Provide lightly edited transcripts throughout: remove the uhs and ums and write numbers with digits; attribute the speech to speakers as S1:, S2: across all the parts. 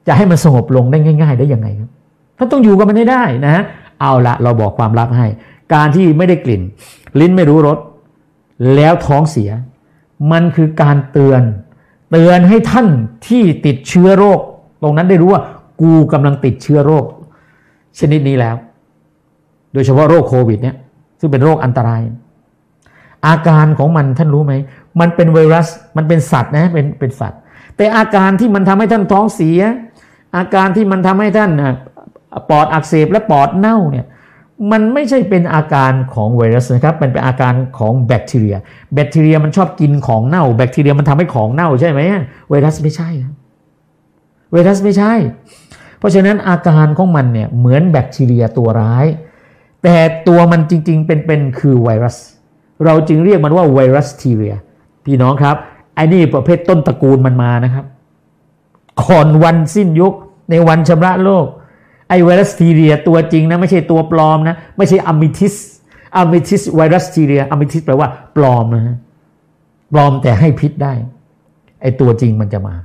S1: จะให้มันสงบลงได้ง่ายๆได้ยังไงครับท่านต้องอยู่กับมันให้ได้นะฮะเอาละเราบอกความลับให้การที่ไม่ได้กลิ่นลิ้นไม่รู้รสแล้วท้องเสียมันคือการเตือนให้ท่านที่ติดเชื้อโรคตรงนั้นได้รู้ว่ากูกำลังติดเชื้อโรคชนิดนี้แล้วโดยเฉพาะโรคโควิดเนี่ยซึ่งเป็นโรคอันตรายอาการของมันท่านรู้ไหมมันเป็นไวรัสมันเป็นสัตว์นะเป็นสัตว์แต่อาการที่มันทำให้ท่านท้องเสียอาการที่มันทำให้ท่านปอดอักเสบและปอดเน่าเนี่ยมันไม่ใช่เป็นอาการของไวรัสนะครับมันเป็นอาการของแบคทีเรียมันชอบกินของเน่าแบคทีเรียมันทำให้ของเน่าใช่ไหมไวรัสไม่ใช่ไวรัสไม่ใช่เพราะฉะนั้นอาการของมันเนี่ยเหมือนแบคทีเรียตัวร้ายแต่ตัวมันจริงๆเป็นคือไวรัสเราจึงเรียกมันว่าไวรัสทีเรียพี่น้องครับไอ้นี่ประเภทต้นตระกูลมันมานะครับก่อนวันสิ้นยุคในวันชำระโลกไอ้ไวรัสทีเรียตัวจริงนะไม่ใช่ตัวปลอมนะไม่ใช่อะมิทิสไวรัสทีเรียอะมิทิสแปลว่าปลอมนะฮะปลอมแต่ให้พิษได้ไอ้ตัวจริงมันจะมา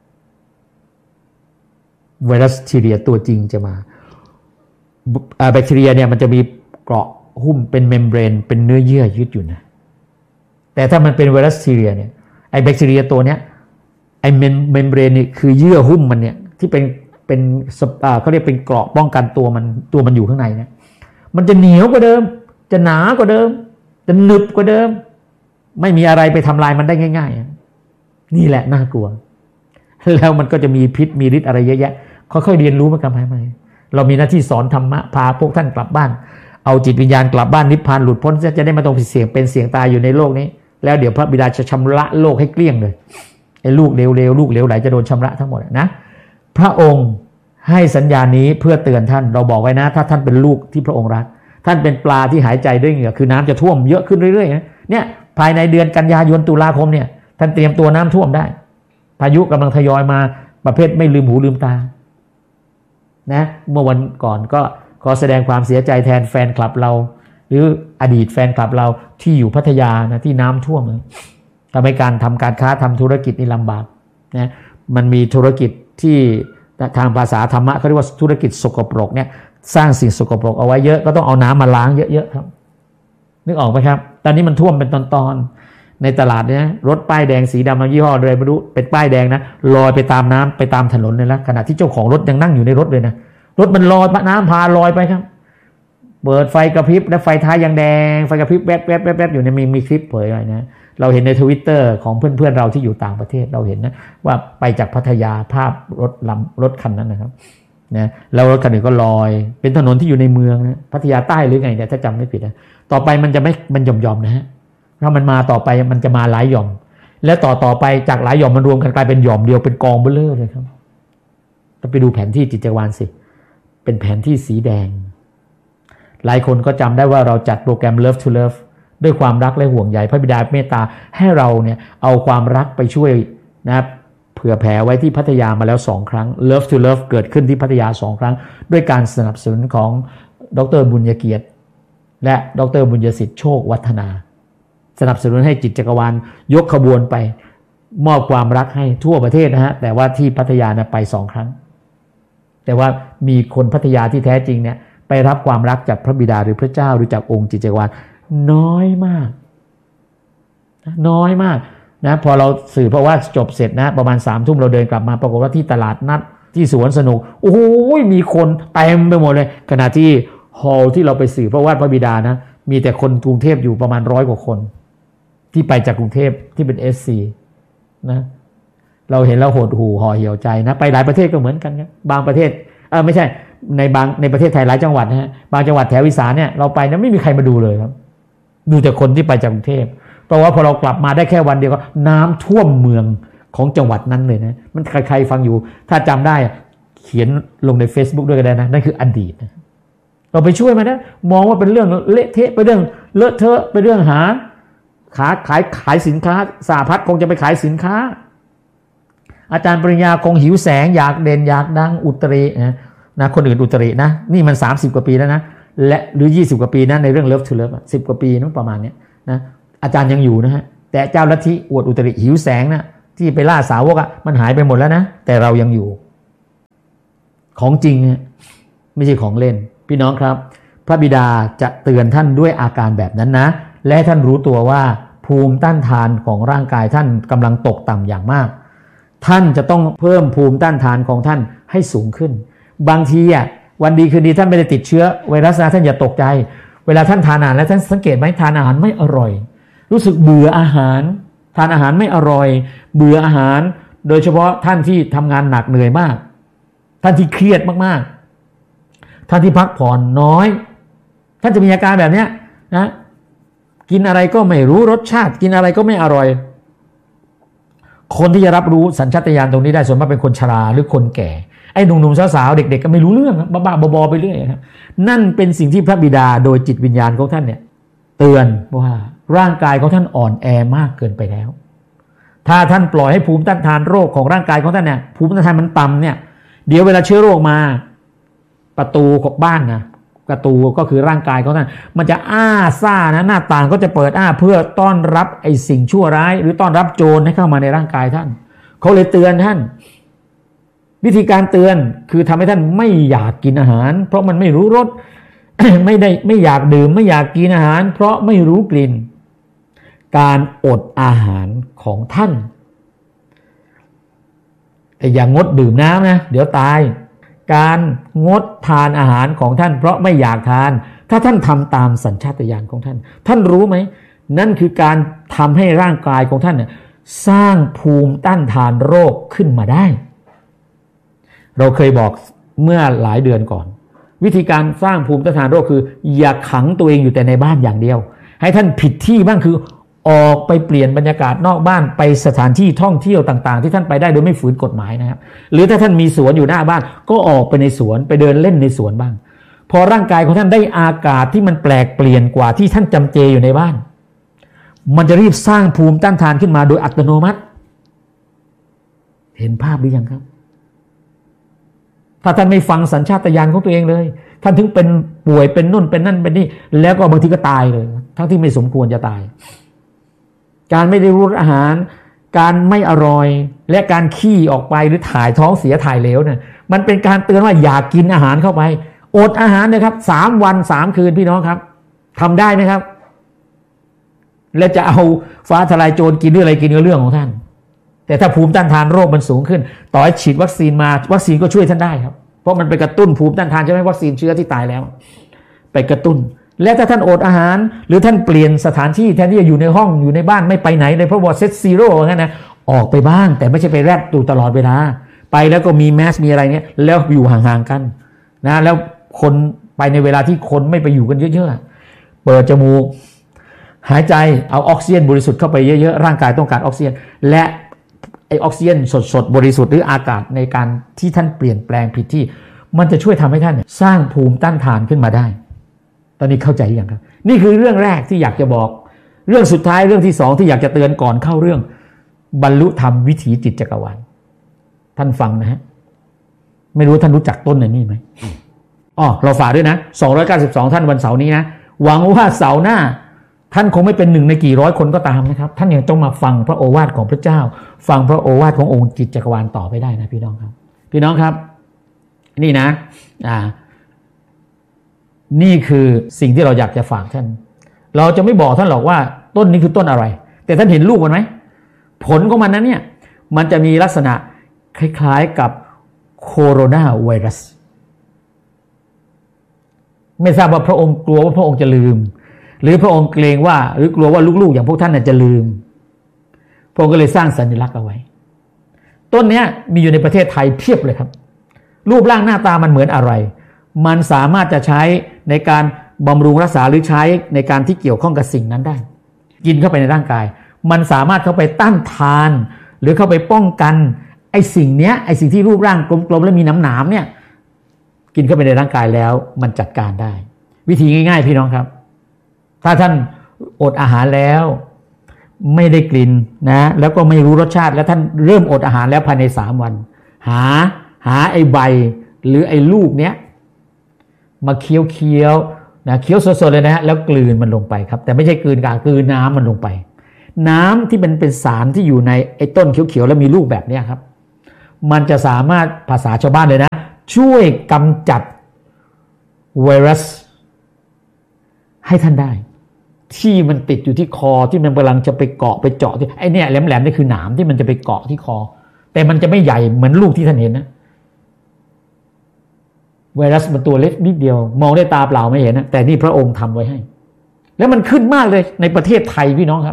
S1: ไวรัสทีเรียตัวจริงจะมาแบคทีเรียเนี่ยมันจะมีเกราะหุ้มเป็นเมมเบรนเป็นเนื้อเยื่อยึดอยู่นะแต่ถ้ามันเป็นไวรัสทีเรียเนี่ยไอ้แบคทีเรียตัวเนี้ยไอ้เมมเบรนนี่คือเยื่อหุ้มมันเนี่ยที่เป็นเขาเรียกเป็นเกราะป้องกันตัวมันอยู่ข้างในเนี่ยมันจะเหนียวกว่าเดิมจะหนากว่าเดิมจะหนึบกว่าเดิมไม่มีอะไรไปทำลายมันได้ง่ายๆนี่แหละน่ากลัวแล้วมันก็จะมีพิษมีฤทธิ์อะไรเยอะแยะค่อยๆเรียนรู้มันกันไปเรามีหน้าที่สอนธรรมะพาพวกท่านกลับบ้านเอาจิตวิญญาณกลับบ้านนิพพานหลุดพ้นจะได้ไม่ต้องเสี่ยงเป็นเสี่ยงตายอยู่ในโลกนี้แล้วเดี๋ยวพระบิดาจะชำระโลกให้เกลี้ยงเลยไอ้ลูกเลวลูกเลวไหลจะโดนชำระทั้งหมดนะพระองค์ให้สัญญานี้เพื่อเตือนท่านเราบอกไว้นะถ้าท่านเป็นลูกที่พระองค์รักท่านเป็นปลาที่หายใจด้วยเหงื่อคือน้ำจะท่วมเยอะขึ้นเรื่อยๆเนี่ยภายในเดือนกันยายนตุลาคมเนี่ยท่านเตรียมตัวน้ำท่วมได้พายุกำลังทยอยมาประเภทไม่ลืมหูลืมตานะเมื่อวันก่อนก็ขอแสดงความเสียใจแทนแฟนคลับเราหรืออดีตแฟนคลับเราที่อยู่พัทยานะที่น้ำท่วมทำให้การทำการค้าทำธุรกิจนี่ลำบากนะมันมีธุรกิจที่ทางภาษาธรรมะเขาเรียกว่าธุรกิจสกปรกเนี่ยสร้างสิ่งสกปรกเอาไว้เยอะก็ต้องเอาน้ำมาล้างเยอะๆครับนึกออกไหมครับตอนนี้มันท่วมเป็นตอนๆในตลาดเนี่ยรถป้ายแดงสีดำยี่ห้ออะไรไม่รู้เป็นป้ายแดงนะลอยไปตามน้ำไปตามถนนเลยนะขณะที่เจ้าของรถยังนั่งอยู่ในรถเลยนะรถมันลอยน้ำพาลอยไปครับเปิดไฟกระพริบและไฟท้ายยังแดงไฟกระพริบแวบอยู่เนี่ยมีคลิปเผยไว้นะเราเห็นใน Twitter ของเพื่อนๆเราที่อยู่ต่างประเทศเราเห็นนะว่าไปจากพัทยาภาพรถคันนั้นนะครับนะแล้วรถคันอื่นก็ลอยเป็นถนนที่อยู่ในเมืองนะพัทยาใต้หรือไงเนี่ยถ้าจำไม่ผิดนะต่อไปมันจะไม่มันหย่อมๆนะฮะถ้ามันมาต่อไปมันจะมาหลายหย่อมแล้วต่อไปจากหลายหย่อมมันรวมกันกลายเป็นหย่อมเดียวเป็นกองเบ้อเร่อเลยครับต้องไปดูแผนที่จิตจักรวาลสิเป็นแผนที่สีแดงหลายคนก็จำได้ว่าเราจัดโปรแกรม Love to Love ด้วยความรักและห่วงใยพระบิดาเมตตาให้เราเนี่ยเอาความรักไปช่วยนะครับเผื่อแผ่ไว้ที่พัทยามาแล้ว2ครั้ง Love to Love เกิดขึ้นที่พัทยา2ครั้งด้วยการสนับสนุนของดร.บุญญเกียรติและดร.บุญยสิทธิ์โชควัฒนาสนับสนุนให้จิตจักรวาลยกขบวนไปมอบความรักให้ทั่วประเทศนะฮะแต่ว่าที่พัทยานะไป2ครั้งแต่ว่ามีคนพัทยาที่แท้จริงเนี่ยไปรับความรักจากพระบิดาหรือพระเจ้าหรือจากองค์จิตจักรวาลน้อยมากนะพอเราสื่อเพราะว่าจบเสร็จนะประมาณ3 ทุ่มเราเดินกลับมาปรากฏว่าที่ตลาดนัดที่สวนสนุกโอ้โหมีคนเต็มไปหมดเลยขณะที่ฮอลล์ที่เราไปสื่อเพราะว่าพระบิดานะมีแต่คนกรุงเทพอยู่ประมาณ100 กว่าคนที่ไปจากกรุงเทพที่เป็น SC นะเราเห็นแล้วโหดหู่ห่อเหี่ยวใจนะไปหลายประเทศก็เหมือนกันครับบางประเทศไม่ใช่ในประเทศไทยหลายจังหวัดนะฮะบางจังหวัดแถวอีสานเนี่ยเราไปนะไม่มีใครมาดูเลยครับดูแต่คนที่ไปจากกรุงเทพเพราะว่าพอเรากลับมาได้แค่วันเดียวก็น้ำท่วมเมืองของจังหวัดนั้นเลยนะมันใครฟังอยู่ถ้าจำได้เขียนลงใน Facebook ด้วยก็ได้นะนั่นคืออดีตนะเราไปช่วยมันนะมองว่าเป็นเรื่องเละเทะไปเรื่องเลอะเทอะไปเรื่องขายสินค้าสหพัฒน์คงจะไปขายสินค้าอาจารย์ปริญญาคงหิวแสงอยากเด่นอยากดังอุตรินะคนอื่นอุตรินะนี่มัน30 กว่าปีแล้วนะและหรือ20 กว่าปีนะในเรื่อง Love to Love 10 กว่าปีนู้นประมาณนี้นะอาจารย์ยังอยู่นะฮะแต่เจ้าลัทธิอวดอุตริหิวแสงนะที่ไปล่าสาวกมันหายไปหมดแล้วนะแต่เรายังอยู่ของจริงไม่ใช่ของเล่นพี่น้องครับพระบิดาจะเตือนท่านด้วยอาการแบบนั้นนะและท่านรู้ตัวว่าภูมิต้านทานของร่างกายท่านกำลังตกต่ำอย่างมากท่านจะต้องเพิ่มภูมิต้านทานของท่านให้สูงขึ้นบางทีวันดีคืนดีท่านไม่ได้ติดเชื้อไวรัสนะท่านอย่าตกใจเวลาท่านทานอาหารแล้วท่านสังเกตไหมทานอาหารไม่อร่อยรู้สึกเบื่ออาหารทานอาหารไม่อร่อยเบื่ออาหารโดยเฉพาะท่านที่ทำงานหนักเหนื่อยมากท่านที่เครียดมากๆท่านที่พักผ่อนน้อยท่านจะมีอาการแบบนี้นะกินอะไรก็ไม่รู้รสชาติกินอะไรก็ไม่อร่อยคนที่จะรับรู้สัญชาตญาณตรงนี้ได้ส่วนมากเป็นคนชราหรือคนแก่ไอ้หนุ่มๆสาวๆเด็กๆก็ไม่รู้เรื่องบ้าๆบอๆไปเรื่อยครับนั่นเป็นสิ่งที่พระบิดาโดยจิตวิญญาณของท่านเนี่ยเตือนว่าร่างกายของท่านอ่อนแอมากเกินไปแล้วถ้าท่านปล่อยให้ภูมิต้านทานโรคของร่างกายของท่านเนี่ยภูมิต้านทานมันต่ำเนี่ยเดี๋ยวเวลาเชื้อโรคมาประตูของบ้านนะประตูก็คือร่างกายของท่านมันจะอ้าซ่านะหน้าต่างก็จะเปิดอ้าเพื่อต้อนรับไอ้สิ่งชั่วร้ายหรือต้อนรับโจรให้เข้ามาในร่างกายท่านเขาเลยเตือนท่านวิธีการเตือนคือทำให้ท่านไม่อยากกินอาหารเพราะมันไม่รู้รส ไม่อยากดื่มไม่อยากกินอาหารเพราะไม่รู้กลิ่นการอดอาหารของท่านแต่อย่างงดดื่มน้ำนะเดี๋ยวตายการงดทานอาหารของท่านเพราะไม่อยากทานถ้าท่านทำตามสัญชาตญาณของท่านท่านรู้ไหมนั่นคือการทำให้ร่างกายของท่านสร้างภูมิต้านทานโรคขึ้นมาได้เราเคยบอกเมื่อหลายเดือนก่อนวิธีการสร้างภูมิต้านทานโรคคืออย่าขังตัวเองอยู่แต่ในบ้านอย่างเดียวให้ท่านผิดที่บ้างคือออกไปเปลี่ยนบรรยากาศนอกบ้านไปสถานที่ท่องเที่ยวต่างๆที่ท่านไปได้โดยไม่ฝืนกฎหมายนะครับหรือถ้าท่านมีสวนอยู่หน้าบ้านก็ออกไปในสวนไปเดินเล่นในสวนบ้างพอร่างกายของท่านได้อากาศที่มันแปลกเปลี่ยนกว่าที่ท่านจำเจอยู่ในบ้านมันจะรีบสร้างภูมิต้านทานขึ้นมาโดยอัตโนมัติเห็นภาพหรือยังครับถ้าท่านไม่ฟังสัญชาตญาณของตัวเองเลยท่านถึงเป็นป่วยเป็นนู่นเป็นนั่นเป็นนี่แล้วก็บางทีก็ตายเลยทั้งที่ไม่สมควรจะตายการไม่ได้รู้อาหารการไม่อร่อยและการขี้ออกไปหรือถ่ายท้องเสียถ่ายเหลวเนี่ยมันเป็นการเตือนว่าอย่ากินอาหารเข้าไปอดอาหารนะครับ3 วัน 3 คืนพี่น้องครับทำได้ไหมครับและจะเอาฟ้าทลายโจรกินหรืออะไรกินก็เรื่องของท่านแต่ถ้าภูมิต้านทานโรคมันสูงขึ้นต่อให้ฉีดวัคซีนมาวัคซีนก็ช่วยท่านได้ครับเพราะมันไปกระตุ้นภูมิต้านทานใช่ไหมวัคซีนเชื้อที่ตายแล้วไปกระตุ้นและถ้าท่านอดอาหารหรือท่านเปลี่ยนสถานที่แทนที่จะอยู่ในห้องอยู่ในบ้านไม่ไปไหนเลยเพราะว่าเซตซีโร่งั้นนะออกไปบ้างแต่ไม่ใช่ไปแรดอยู่ตลอดเวลาไปแล้วก็มีแมสมีอะไรเนี้ยแล้วอยู่ห่างๆกันนะแล้วคนไปในเวลาที่คนไม่ไปอยู่กันเยอะๆเปิดจมูกหายใจเอาออกซิเจนบริสุทธิ์เข้าไปเยอะๆร่างกายต้องการออกซิเจนและไอออกซิเจนสดๆบริสุทธิ์หรืออากาศในการที่ท่านเปลี่ยนแปลงผิดที่มันจะช่วยทำให้ท่านสร้างภูมิต้านทานขึ้นมาได้ตอนนี้เข้าใจยังครับนี่คือเรื่องแรกที่อยากจะบอกเรื่องสุดท้ายเรื่องที่2ที่อยากจะเตือนก่อนเข้าเรื่องบรรลุธรรมวิถีจิตจักรวาลท่านฟังนะฮะไม่รู้ท่านรู้จักต้นนี้ไหมเราฝากด้วยนะ292ท่านวันเสาร์นี้นะหวังว่าเสาร์หน้าท่านคงไม่เป็นหนึ่งในกี่ร้อยคนก็ตามนะครับท่านยังต้องมาฟังพระโอวาทของพระเจ้าฟังพระโอวาทขององค์จิตจักรวาลต่อไปได้นะพี่น้องครับพี่น้องครับนี่นะนี่คือสิ่งที่เราอยากจะฝากท่านเราจะไม่บอกท่านหรอกว่าต้นนี้คือต้นอะไรแต่ท่านเห็นลูกมันไหมผลของมันนั้นเนี่ยมันจะมีลักษณะคล้ายๆกับโคโรนาไวรัสไม่ทราบว่าพระองค์กลัวว่าพระองค์จะลืมหรือพระองค์เกรงว่าหรือกลัวว่าลูกๆอย่างพวกท่านจะลืมพระองค์ก็เลยสร้างสัญลักษณ์เอาไว้ต้นนี้มีอยู่ในประเทศไทยเพียบเลยครับรูปร่างหน้าตามันเหมือนอะไรมันสามารถจะใช้ในการบำรุงรักษาหรือใช้ในการที่เกี่ยวข้องกับสิ่งนั้นได้กินเข้าไปในร่างกายมันสามารถเข้าไปต้านทานหรือเข้าไปป้องกันไอ้สิ่งเนี้ยไอ้สิ่งที่รูปร่างกลมๆและมีหนามๆเนี่ยกินเข้าไปในร่างกายแล้วมันจัดการได้วิธีง่ายๆพี่น้องครับถ้าท่านอดอาหารแล้วไม่ได้กลิ่นนะแล้วก็ไม่รู้รสชาติแล้วท่านเริ่มอดอาหารแล้วภายใน3 วันหาไอ้ใบหรือไอ้ลูกเนี้ยมาเคี้ยวนะเคี้ยวสดๆเลยนะฮะแล้วกลืนมันลงไปครับแต่ไม่ใช่กลืนกากลืนน้ำมันลงไปน้ำที่เป็นสารที่อยู่ในไอ้ต้นเขียวๆแล้วมีลูกแบบนี้ครับมันจะสามารถภาษาชาวบ้านเลยนะช่วยกำจัดไวรัสให้ท่านได้ที่มันติดอยู่ที่คอที่มันกำลังจะไปเกาะไปเจาะที่ไอ้เนี่ยแหลมๆนี่คือหนามที่มันจะไปเกาะที่คอแต่มันจะไม่ใหญ่เหมือนลูกที่ท่านเห็นนะไวรัสมันตัวเล็กนิดเดียวมองด้วยตาเปล่าไม่เห็นนะแต่นี่พระองค์ทำไว้ให้แล้วมันขึ้นมากเลยในประเทศไทยพี่น้องครับ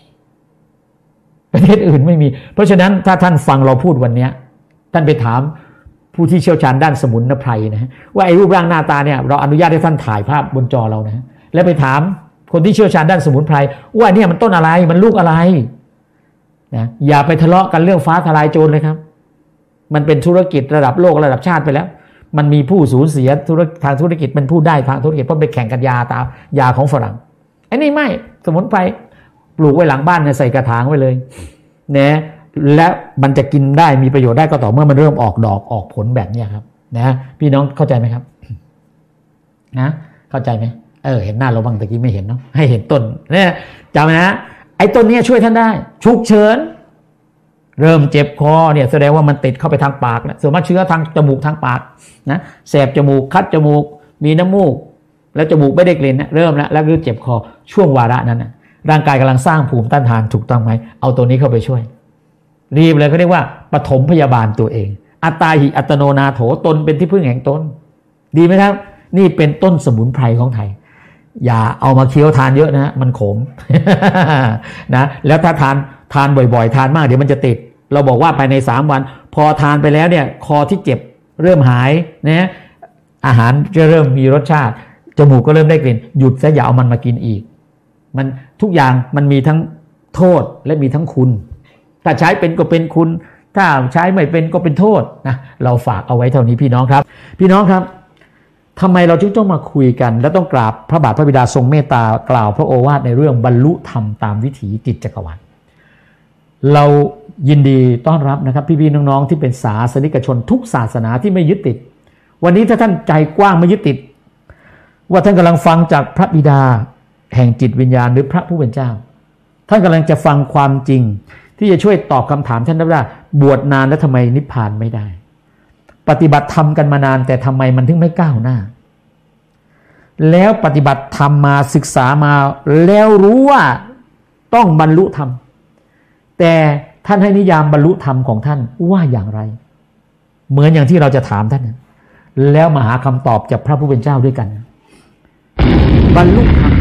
S1: ประเทศอื่นไม่มีเพราะฉะนั้นถ้าท่านฟังเราพูดวันนี้ท่านไปถามผู้ที่เชี่ยวชาญด้านสมุนไพรนะว่าไอ้รูปร่างหน้าตาเนี่ยเราอนุญาตให้ท่านถ่ายภาพบนจอเรานะแล้วไปถามคนที่เชี่ยวชาญด้านสมุนไพรว่าเนี่ยมันต้นอะไรมันลูกอะไรนะอย่าไปทะเลาะกันเรื่องฟ้าทลายโจรเลยครับมันเป็นธุรกิจระดับโลกระดับชาติไปแล้วมันมีผู้สูญเสียทางธุรกิจเป็นผู้ได้ทางธุรกิจเพราะไปแข่งกันยาตามยาของฝรั่งไอ้นี่ไม่สมุนไพรปลูกไว้หลังบ้านเนี่ยใส่กระถางไว้เลยนะและมันจะกินได้มีประโยชน์ได้ก็ต่อเมื่อมันเริ่มออกดอกออกผลแบบนี้ครับนะพี่น้องเข้าใจไหมครับนะเข้าใจไหมเห็นหน้าเราบ้างตะกี้ไม่เห็นเนาะให้เห็นต้นเนี่ยจำนะไอ้ต้นนี้ช่วยท่านได้ฉุกเฉินเริ่มเจ็บคอเนี่ยแสดงว่ามันติดเข้าไปทางปากแล้วส่วนมากเชื้อทางจมูกทางปากนะแสบจมูกคัดจมูกมีน้ำมูกแล้วจมูกไม่ได้กลิ่นนะเริ่มแล้วเจ็บคอช่วงวาระนั้นนะร่างกายกำลังสร้างภูมิต้านทานถูกต้องไหมเอาตัวนี้เข้าไปช่วยรีบเลยเขาเรียกว่าปฐมพยาบาลตัวเองอัตตาหิอัตโนนาโถตนเป็นที่พึ่งแห่งตนดีไหมครับนี่เป็นต้นสมุนไพรของไทยอย่าเอามาเคี้ยวทานเยอะนะมันขม นะแล้วถ้าทานบ่อยๆทานมากเดี๋ยวมันจะติดเราบอกว่าภายใน3วันพอทานไปแล้วเนี่ยคอที่เจ็บเริ่มหายนะอาหารจะเริ่มมีรสชาติจมูกก็เริ่มได้กลิ่นหยุดซะอย่าเอามันมากินอีกมันทุกอย่างมันมีทั้งโทษและมีทั้งคุณถ้าใช้เป็นก็เป็นคุณถ้าใช้ไม่เป็นก็เป็นโทษนะเราฝากเอาไว้เท่านี้พี่น้องครับพี่น้องครับทำไมเราจึงต้องมาคุยกันและต้องกราบพระบาทพระบิดาทรงเมตตากล่าวพระโอวาทในเรื่องบรรลุธรรมตามวิถีจิตจักรวาลเรายินดีต้อนรับนะครับพี่ๆน้องๆที่เป็นศาสนิกชนทุกศาสนาที่ไม่ยึดติดวันนี้ถ้าท่านใจกว้างไม่ยึดติดว่าท่านกำลังฟังจากพระบิดาแห่งจิตวิญญาณหรือพระผู้เป็นเจ้าท่านกำลังจะฟังความจริงที่จะช่วยตอบคำถามท่านได้ว่าบวชนานแล้วทำไมนิพพานไม่ได้ปฏิบัติธรรมกันมานานแต่ทำไมมันถึงไม่ก้าวหน้าแล้วปฏิบัติธรรมมาศึกษามาแล้วรู้ว่าต้องบรรลุธรรมแต่ท่านให้นิยามบรรลุธรรมของท่านว่าอย่างไรเหมือนอย่างที่เราจะถามท่านแล้วมาหาคำตอบจากพระผู้เป็นเจ้าด้วยกันบรรลุธรรม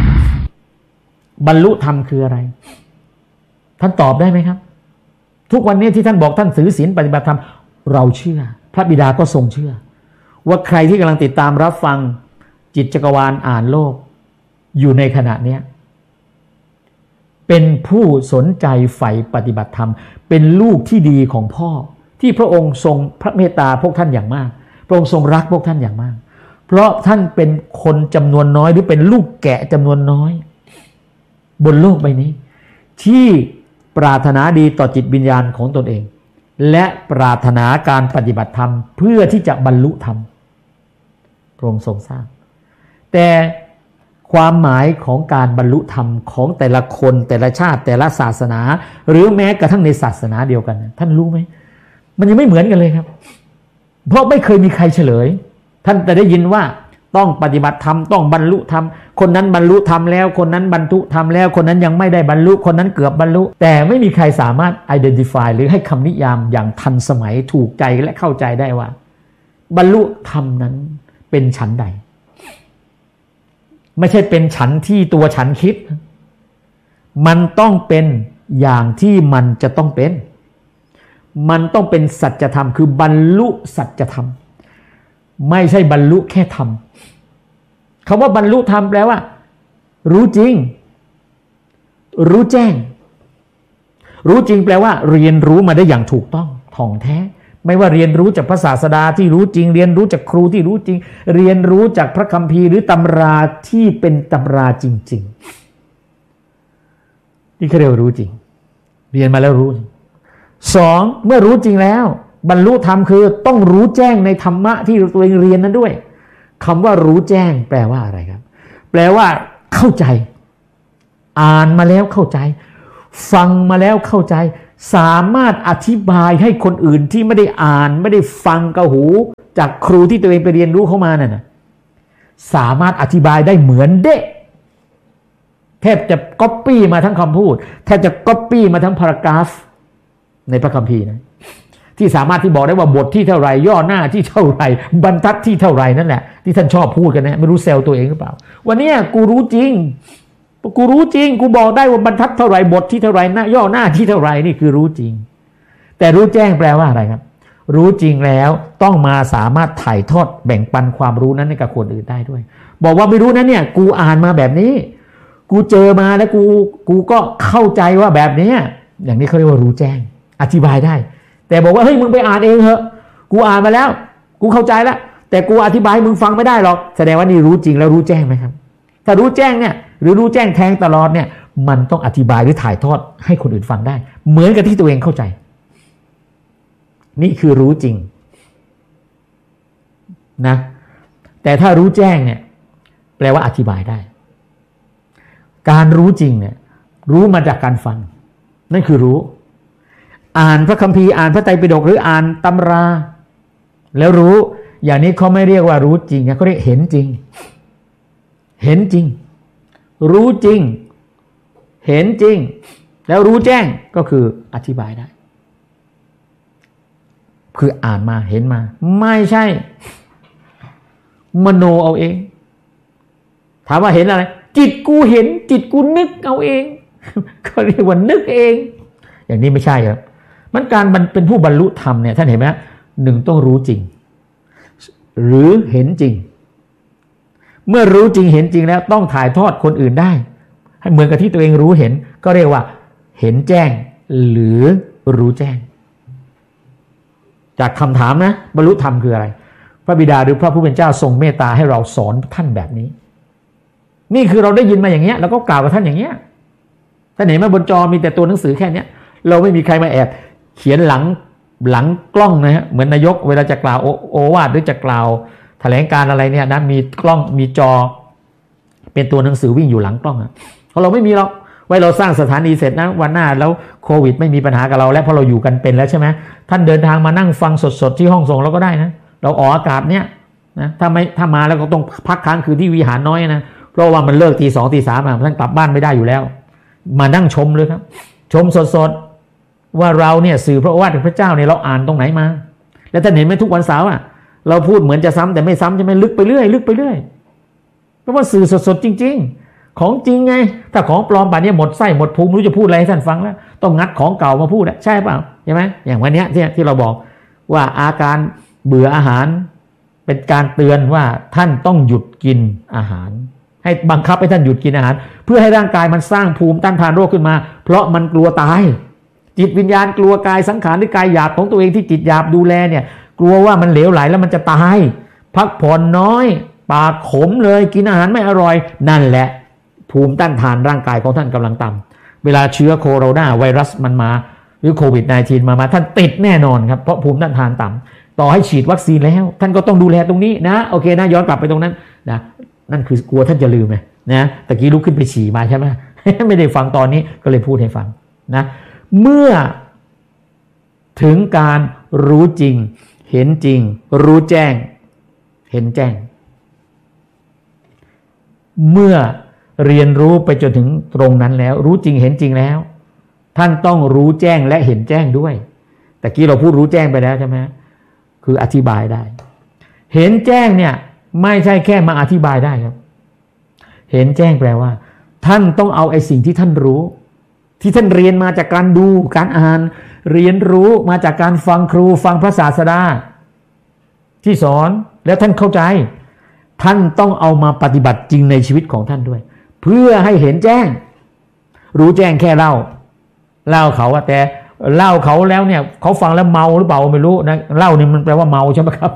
S1: คืออะไรท่านตอบได้ไหมครับทุกวันนี้ที่ท่านบอกท่านถือศีลปฏิบัติธรรมเราเชื่อพระบิดาก็ทรงเชื่อว่าใครที่กำลังติดตามรับฟังจิตจักรวาลอ่านโลกอยู่ในขณะนี้เป็นผู้สนใจใฝ่ปฏิบัติธรรมเป็นลูกที่ดีของพ่อที่พระองค์ทรงพระเมตตาพวกท่านอย่างมากพระองค์ทรงรักพวกท่านอย่างมากเพราะท่านเป็นคนจำนวนน้อยหรือเป็นลูกแกะจำนวนน้อยบนโลกใบนี้ที่ปรารถนาดีต่อจิตวิญญาณของตนเองและปรารถนาการปฏิบัติธรรมเพื่อที่จะบรรลุธรรมพระองค์ทรงทราบแต่ความหมายของการบรรลุธรรมของแต่ละคนแต่ละชาติแต่ละศาสนาหรือแม้กระทั่งในศาสนาเดียวกันท่านรู้ไหมมันยังไม่เหมือนกันเลยครับเพราะไม่เคยมีใครเฉลยท่านแต่ได้ยินว่าต้องปฏิบัติธรรมต้องบรรลุธรรมคนนั้นบรรลุธรรมแล้วคนนั้นบรรลุธรรมแล้วคนนั้นยังไม่ได้บรรลุคนนั้นเกือบบรรลุแต่ไม่มีใครสามารถ identify หรือให้คำนิยามอย่างทันสมัยถูกใจและเข้าใจได้ว่าบรรลุธรรมนั้นเป็นฉันใดไม่ใช่เป็นฉันที่ตัวฉันคิดมันต้องเป็นอย่างที่มันจะต้องเป็นมันต้องเป็นสัจธรรมคือบรรลุสัจธรรมไม่ใช่บรรลุแค่ธรรมคำว่าบรรลุธรรมแปลว่ารู้จริงรู้แจ้งรู้จริงแปลว่าเรียนรู้มาได้อย่างถูกต้องถ่องแท้ไม่ว่าเรียนรู้จากพระศาสดาที่รู้จริงเรียนรู้จากครูที่รู้จริงเรียนรู้จากพระคัมภีร์หรือตำราที่เป็นตำราจริงๆที่เขาเรียกรู้จริงเรียนมาแล้วรู้สองเมื่อรู้จริงแล้วบรรลุธรรมคือต้องรู้แจ้งในธรรมะที่ตัวเองเรียนนั้นด้วยคำว่ารู้แจ้งแปลว่าอะไรครับแปลว่าเข้าใจอ่านมาแล้วเข้าใจฟังมาแล้วเข้าใจสามารถอธิบายให้คนอื่นที่ไม่ได้อ่านไม่ได้ฟังกับหูจากครูที่ตัวเองไปเรียนรู้เข้ามานั่นนะสามารถอธิบายได้เหมือนเด๊ะแทบจะก๊อปปี้มาทั้งคำพูดแทบจะก๊อปปี้มาทั้งพารากราฟในพระคัมภีร์นะที่สามารถที่บอกได้ว่าบทที่เท่าไหร่ย่อหน้าที่เท่าไหร่บรรทัดที่เท่าไหร่นั่นแหละที่ท่านชอบพูดกันนะไม่รู้เซลตัวเองหรือเปล่าวันนี้กูรู้จริงกูบอกได้ว่าบรรทัดเท่าไหร่บทที่เท่าไหร่หน้าย่อหน้าที่เท่าไหร่นี่คือรู้จริงแต่รู้แจ้งแปลว่าอะไรครับรู้จริงแล้วต้องมาสามารถถ่ายทอดแบ่งปันความรู้นั้นให้กับคนอื่นได้ด้วยบอกว่าไม่รู้นะเนี่ยกูอ่านมาแบบนี้กูเจอมาแล้วกูก็เข้าใจว่าแบบนี้อย่างนี้เขาเรียกว่ารู้แจ้งอธิบายได้แต่บอกว่าเฮ้ยมึงไปอ่านเองเหอะกูอ่านมาแล้วกูเข้าใจแล้วแต่กูอธิบายมึงฟังไม่ได้หรอกแสดงว่านี่รู้จริงแล้วรู้แจ้งไหมครับถ้ารู้แจ้งเนี่ยหรือรู้แจ้งแทงตลอดเนี่ยมันต้องอธิบายหรือถ่ายทอดให้คนอื่นฟังได้เหมือนกับที่ตัวเองเข้าใจนี่คือรู้จริงนะแต่ถ้ารู้แจ้งเนี่ยแปลว่าอธิบายได้การรู้จริงเนี่ยรู้มาจากการฟังนั่นคือรู้อ่านพระคัมภีร์อ่านพระไตรปิฎกหรืออ่านตำราแล้วรู้อย่างนี้เขาไม่เรียกว่ารู้จริงนะเขาเรียกเห็นจริงเห็นจริงรู้จริงเห็นจริงแล้วรู้แจ้งก็คืออธิบายได้คืออ่านมาเห็นมาไม่ใช่มโนเอาเองถามว่าเห็นอะไรจิตกูเห็นจิตกูนึกเอาเองเขาเรียกว่านึกเองอย่างนี้ไม่ใช่ครับมันเป็นผู้บรรลุธรรมเนี่ยท่านเห็นไหมหนึ่งต้องรู้จริงหรือเห็นจริงเมื่อรู้จริงเห็นจริงแล้วต้องถ่ายทอดคนอื่นได้ให้เหมือนกับที่ตัวเองรู้เห็นก็เรียกว่าเห็นแจ้งหรือรู้แจ้งจากคำถามนะบรรลุธรรมคืออะไรพระบิดาหรือพระผู้เป็นเจ้าทรงเมตตาให้เราสอนท่านแบบนี้นี่คือเราได้ยินมาอย่างเงี้ยเราก็กล่าวกับท่านอย่างเงี้ยท่านเห็นไหมบนจอมีแต่ตัวหนังสือแค่เนี้ยเราไม่มีใครมาแอบเขียนหลังกล้องนะฮะเหมือนนายกเวลาจะกล่าวโอวาทหรือจะกล่าวแถลงการอะไรเนี่ยนะมีกล้องมีจอเป็นตัวหนังสือวิ่งอยู่หลังกล้องอ่ะเพราะเราไม่มีหรอกไว้เราสร้างสถานีเสร็จนะวันหน้าแล้วโควิดไม่มีปัญหากับเราแล้วเพราะเราอยู่กันเป็นแล้วใช่ไหมท่านเดินทางมานั่งฟังสดๆที่ห้องส่งเราก็ได้นะเราออกอากาศเนี่ยนะถ้ามาแล้วก็ต้องพักค้างคืนที่วิหารน้อยนะเพราะว่ามันเลิกตี 2 ตี 3ท่านกลับบ้านไม่ได้อยู่แล้วมานั่งชมเลยครับชมสดๆว่าเราเนี่ยสื่อพระโอวาทของพระเจ้าเนี่ยเราอ่านตรงไหนมาแล้วท่านเห็นไหมทุกวันเสาร์เราพูดเหมือนจะซ้ำแต่ไม่ซ้ำใช่ไหมลึกไปเรื่อยเพราะว่าสื่อสดๆจริงๆของจริงไงถ้าของปลอมป่านนี้หมดไส้หมดพุงไม่รู้จะพูดอะไรให้ท่านฟังแล้วต้องงัดของเก่ามาพูดใช่เปล่าใช่ไหมอย่างวันนี้ที่เราบอกว่าอาการเบื่ออาหารเป็นการเตือนว่าท่านต้องหยุดกินอาหารให้บังคับให้ท่านหยุดกินอาหารเพื่อให้ร่างกายมันสร้างภูมิต้านทานโรคขึ้นมาเพราะมันกลัวตายจิตวิญญาณกลัวกายสังขารหรือกายหยาบของตัวเองที่จิตหยาบดูแลเนี่ยกลัวว่ามันเหลวไหลแล้วมันจะตายพักผ่อนน้อยปากขมเลยกินอาหารไม่อร่อยนั่นแหละภูมิต้านทานร่างกายของท่านกำลังต่ำเวลาเชื้อโคโรนาไวรัสมันมาหรือโควิด -19 มาท่านติดแน่นอนครับเพราะภูมิต้านทานต่ำต่อให้ฉีดวัคซีนแล้วท่านก็ต้องดูแลตรงนี้นะโอเคนะย้อนกลับไปตรงนั้นนะนั่นคือกลัวท่านจะลืมไงนะตะกี้ลุกขึ้นไปฉี่มาใช่ไหม ไม่ได้ฟังตอนนี้ก็เลยพูดให้ฟังนะเมื่อถึงการรู้จริงเห็นจริงรู้แจ้งเห็นแจ้งเมื่อเรียนรู้ไปจนถึงตรงนั้นแล้วรู้จริงเห็นจริงแล้วท่านต้องรู้แจ้งและเห็นแจ้งด้วยแต่กี้เราพูดรู้แจ้งไปแล้วใช่ไหมคืออธิบายได้เห็นแจ้งเนี่ยไม่ใช่แค่มาอธิบายได้ครับเห็นแจ้งแปลว่าท่านต้องเอาไอ้สิ่งที่ท่านรู้ที่ท่านเรียนมาจากการดูการอ่านเรียนรู้มาจากการฟังครูฟังพระศาสดาที่สอนแล้วท่านเข้าใจท่านต้องเอามาปฏิบัติจริงในชีวิตของท่านด้วยเพื่อให้เห็นแจ้งรู้แจ้งแค่เล่าเขาแต่เล่าเขาแล้วเนี่ยเขาฟังแล้วเมาหรือเปล่าไม่รู้นะเล่านี่มันแปลว่าเมาใช่ไหมครับ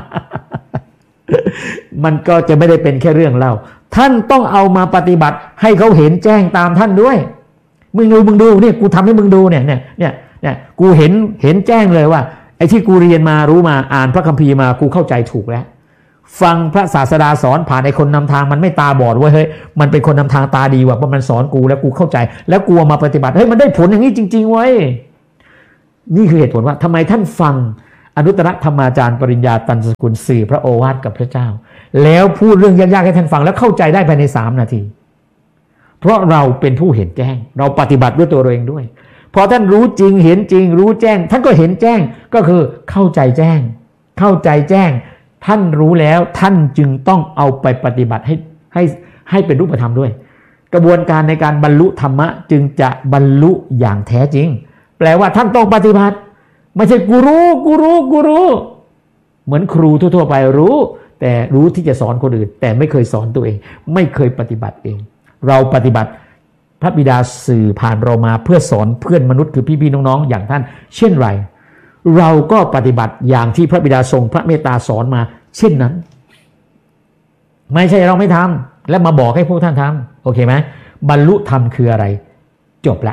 S1: มันก็จะไม่ได้เป็นแค่เรื่องเล่าท่านต้องเอามาปฏิบัติให้เขาเห็นแจ้งตามท่านด้วยมึงดูเนี่ยกูทำให้มึงดูเนี่ยกูเห็นแจ้งเลยว่าไอ้ที่กูเรียนมารู้มาอ่านพระคัมภีร์มากูเข้าใจถูกแล้วฟังพระศาสดาสอนผ่านไอ้คนนำทางมันไม่ตาบอดเว้ยเฮ้ยมันเป็นคนนำทางตาดีว่ะเพราะมันสอนกูแล้วกูเข้าใจแล้วกูมาปฏิบัติเฮ้ยมันได้ผลอย่างนี้จริงๆเว้ยนี่คือเหตุผลว่าทำไมท่านฟังอนุตตรธรรมาจารย์ปริญญาตันสกุลสื่อพระโอวาทกับพระเจ้าแล้วพูดเรื่องยากๆให้ท่านฟังแล้วเข้าใจได้ภายใน3 นาทีเพราะเราเป็นผู้เห็นแจ้งเราปฏิบัติด้วยตัวเราเองด้วยพอท่านรู้จริงเห็นจริงรู้แจ้งท่านก็เห็นแจ้งก็คือเข้าใจแจ้งเข้าใจแจ้งท่านรู้แล้วท่านจึงต้องเอาไปปฏิบัติให้เป็นรูปธรรมด้วยกระบวนการในการบรรลุธรรมะจึงจะบรรลุอย่างแท้จริงแปลว่าท่านต้องปฏิบัติไม่ใช่กูรู้เหมือนครูทั่วๆไปรู้แต่รู้ที่จะสอนคนอื่นแต่ไม่เคยสอนตัวเองไม่เคยปฏิบัติเองเราปฏิบัติพระบิดาสื่อผ่านเรามาเพื่อสอนเพื่อนมนุษย์คือพี่ๆน้องๆอย่างท่านเช่นไรเราก็ปฏิบัติอย่างที่พระบิดาทรงพระเมตตาสอนมาเช่นนั้นไม่ใช่เราไม่ทำและมาบอกให้พวกท่านทำโอเคไหมบรรลุธรรมคืออะไรจบละ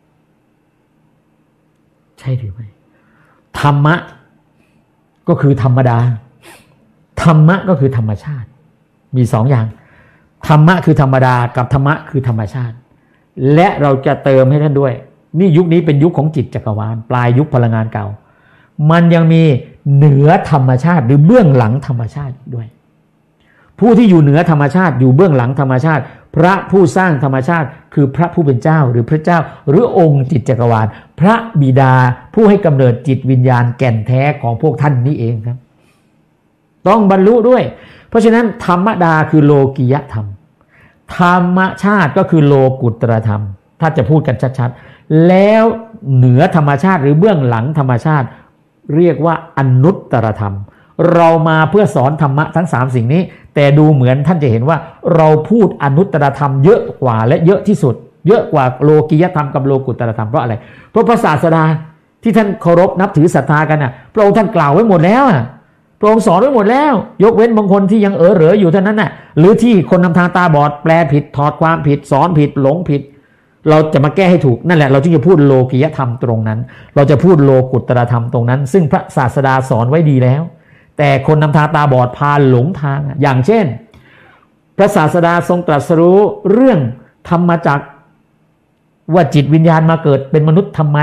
S1: ใช่หรือไม่ธรรมะก็คือธรรมดาธรรมะก็คือธรรมชาติมี2 อย่างธรรมะคือธรรมดากับธรรมะคือธรรมชาติและเราจะเติมให้ท่านด้วยนี่ยุคนี้เป็นยุคของจิตจักรวาลปลายยุคพลังงานเก่ามันยังมีเหนือธรรมชาติหรือเบื้องหลังธรรมชาติด้วยผู้ที่อยู่เหนือธรรมชาติอยู่เบื้องหลังธรรมชาติพระผู้สร้างธรรมชาติคือพระผู้เป็นเจ้าหรือพระเจ้าหรือองค์จิตจักรวาลพระบิดาผู้ให้กำเนิดจิตวิญญาณแก่นแท้ของพวกท่านนี้เองครับต้องบรรลุด้วยเพราะฉะนั้นธรรมดาคือโลกิยธรรมธรรมชาติก็คือโลกุตรธรรมถ้าจะพูดกันชัดๆแล้วเหนือธรรมชาติหรือเบื้องหลังธรรมชาติเรียกว่าอนุตตรธรรมเรามาเพื่อสอนธรรมะทั้ง3 สิ่งนี้แต่ดูเหมือนท่านจะเห็นว่าเราพูดอนุตตรธรรมเยอะกว่าและเยอะที่สุดเยอะกว่าโลกิยธรรมกับโลกุตรธรรมเพราะอะไรเพราะพระศาสดาที่ท่านเคารพนับถือศรัทธากันน่ะพระองค์ท่านกล่าวไว้หมดแล้วพระองค์สอนไว้หมดแล้วยกเว้นบางคนที่ยังเหลออยู่เท่านั้นน่ะหรือที่คนนำทางตาบอดแปลผิดถอดความผิดสอนผิดหลงผิดเราจะมาแก้ให้ถูกนั่นแหละเราจึงจะพูดโลกิยธรรมตรงนั้นเราจะพูดโลกุตรธรรมตรงนั้นซึ่งพระศาสดาสอนไว้ดีแล้วแต่คนนำทางตาบอดพาหลงทางอย่างเช่นพระศาสดาทรงตรัสรู้เรื่องธรรมจักรว่าจิตวิญญาณมาเกิดเป็นมนุษย์ทำไม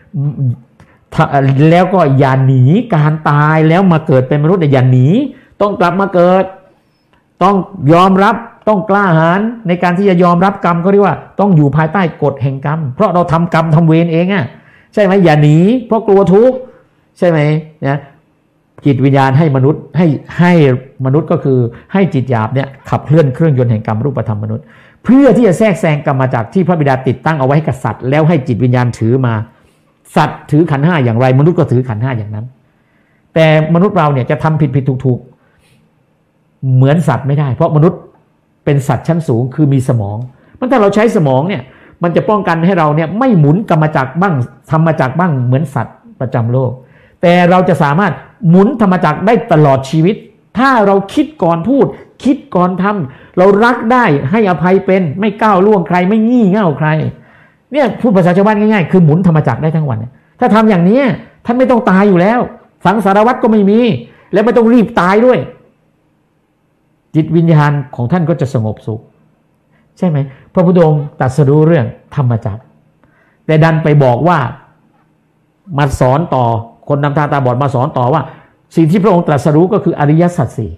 S1: แล้วก็อย่าหนีการตายแล้วมาเกิดเป็นมนุษย์อย่าหนีต้องกลับมาเกิดต้องยอมรับต้องกล้าหาญในการที่จะยอมรับกรรมเขาเรียกว่าต้องอยู่ภายใต้กฎแห่งกรรมเพราะเราทำกรรมทำเวรเองใช่ไหมอย่าหนีเพราะกลัวทุกข์ใช่ไหมนะจิตวิญญาณให้มนุษย์ให้มนุษย์ก็คือให้จิตหยาบเนี่ยขับเคลื่อนเครื่องยนต์แห่งกรรมรูปธรรมมนุษย์เพื่อที่จะแทรกแซงกรรมจากที่พระบิดาติดตั้งเอาไว้ให้กับสัตว์แล้วให้จิตวิญญาณถือมาสัตว์ถือขันธ์5อย่างไรมนุษย์ก็ถือขันธ์5อย่างนั้นแต่มนุษย์เราเนี่ยจะทำผิดถูกเหมือนสัตว์ไม่ได้เพราะมนุษย์เป็นสัตว์ชั้นสูงคือมีสมองมันถ้าเราใช้สมองเนี่ยมันจะป้องกันให้เราเนี่ยไม่หมุนกรรมจักรบ้างธรรมจักรบ้างเหมือนสัตว์ประจำโลกแต่เราจะสามารถหมุนธรรมจักรได้ตลอดชีวิตถ้าเราคิดก่อนพูดคิดก่อนทำเรารักได้ให้อภัยเป็นไม่ก้าวล่วงใครไม่งี่เง่าใครเนี่ยพูดภาษาชาวบ้านง่ายๆคือหมุนธรรมจักรได้ทั้งวันถ้าทำอย่างนี้ท่านไม่ต้องตายอยู่แล้วสังสารวัฏก็ไม่มีและไม่ต้องรีบตายด้วยจิตวิญญาณของท่านก็จะสงบสุขใช่ไหมพระพุทธองค์ตรัสรู้เรื่องธรรมจักรแต่ดันไปบอกว่ามาสอนต่อคนนำทางตาบอดมาสอนต่อว่าสิ่งที่พระองค์ตรัสรู้ก็คืออริยสัจ 4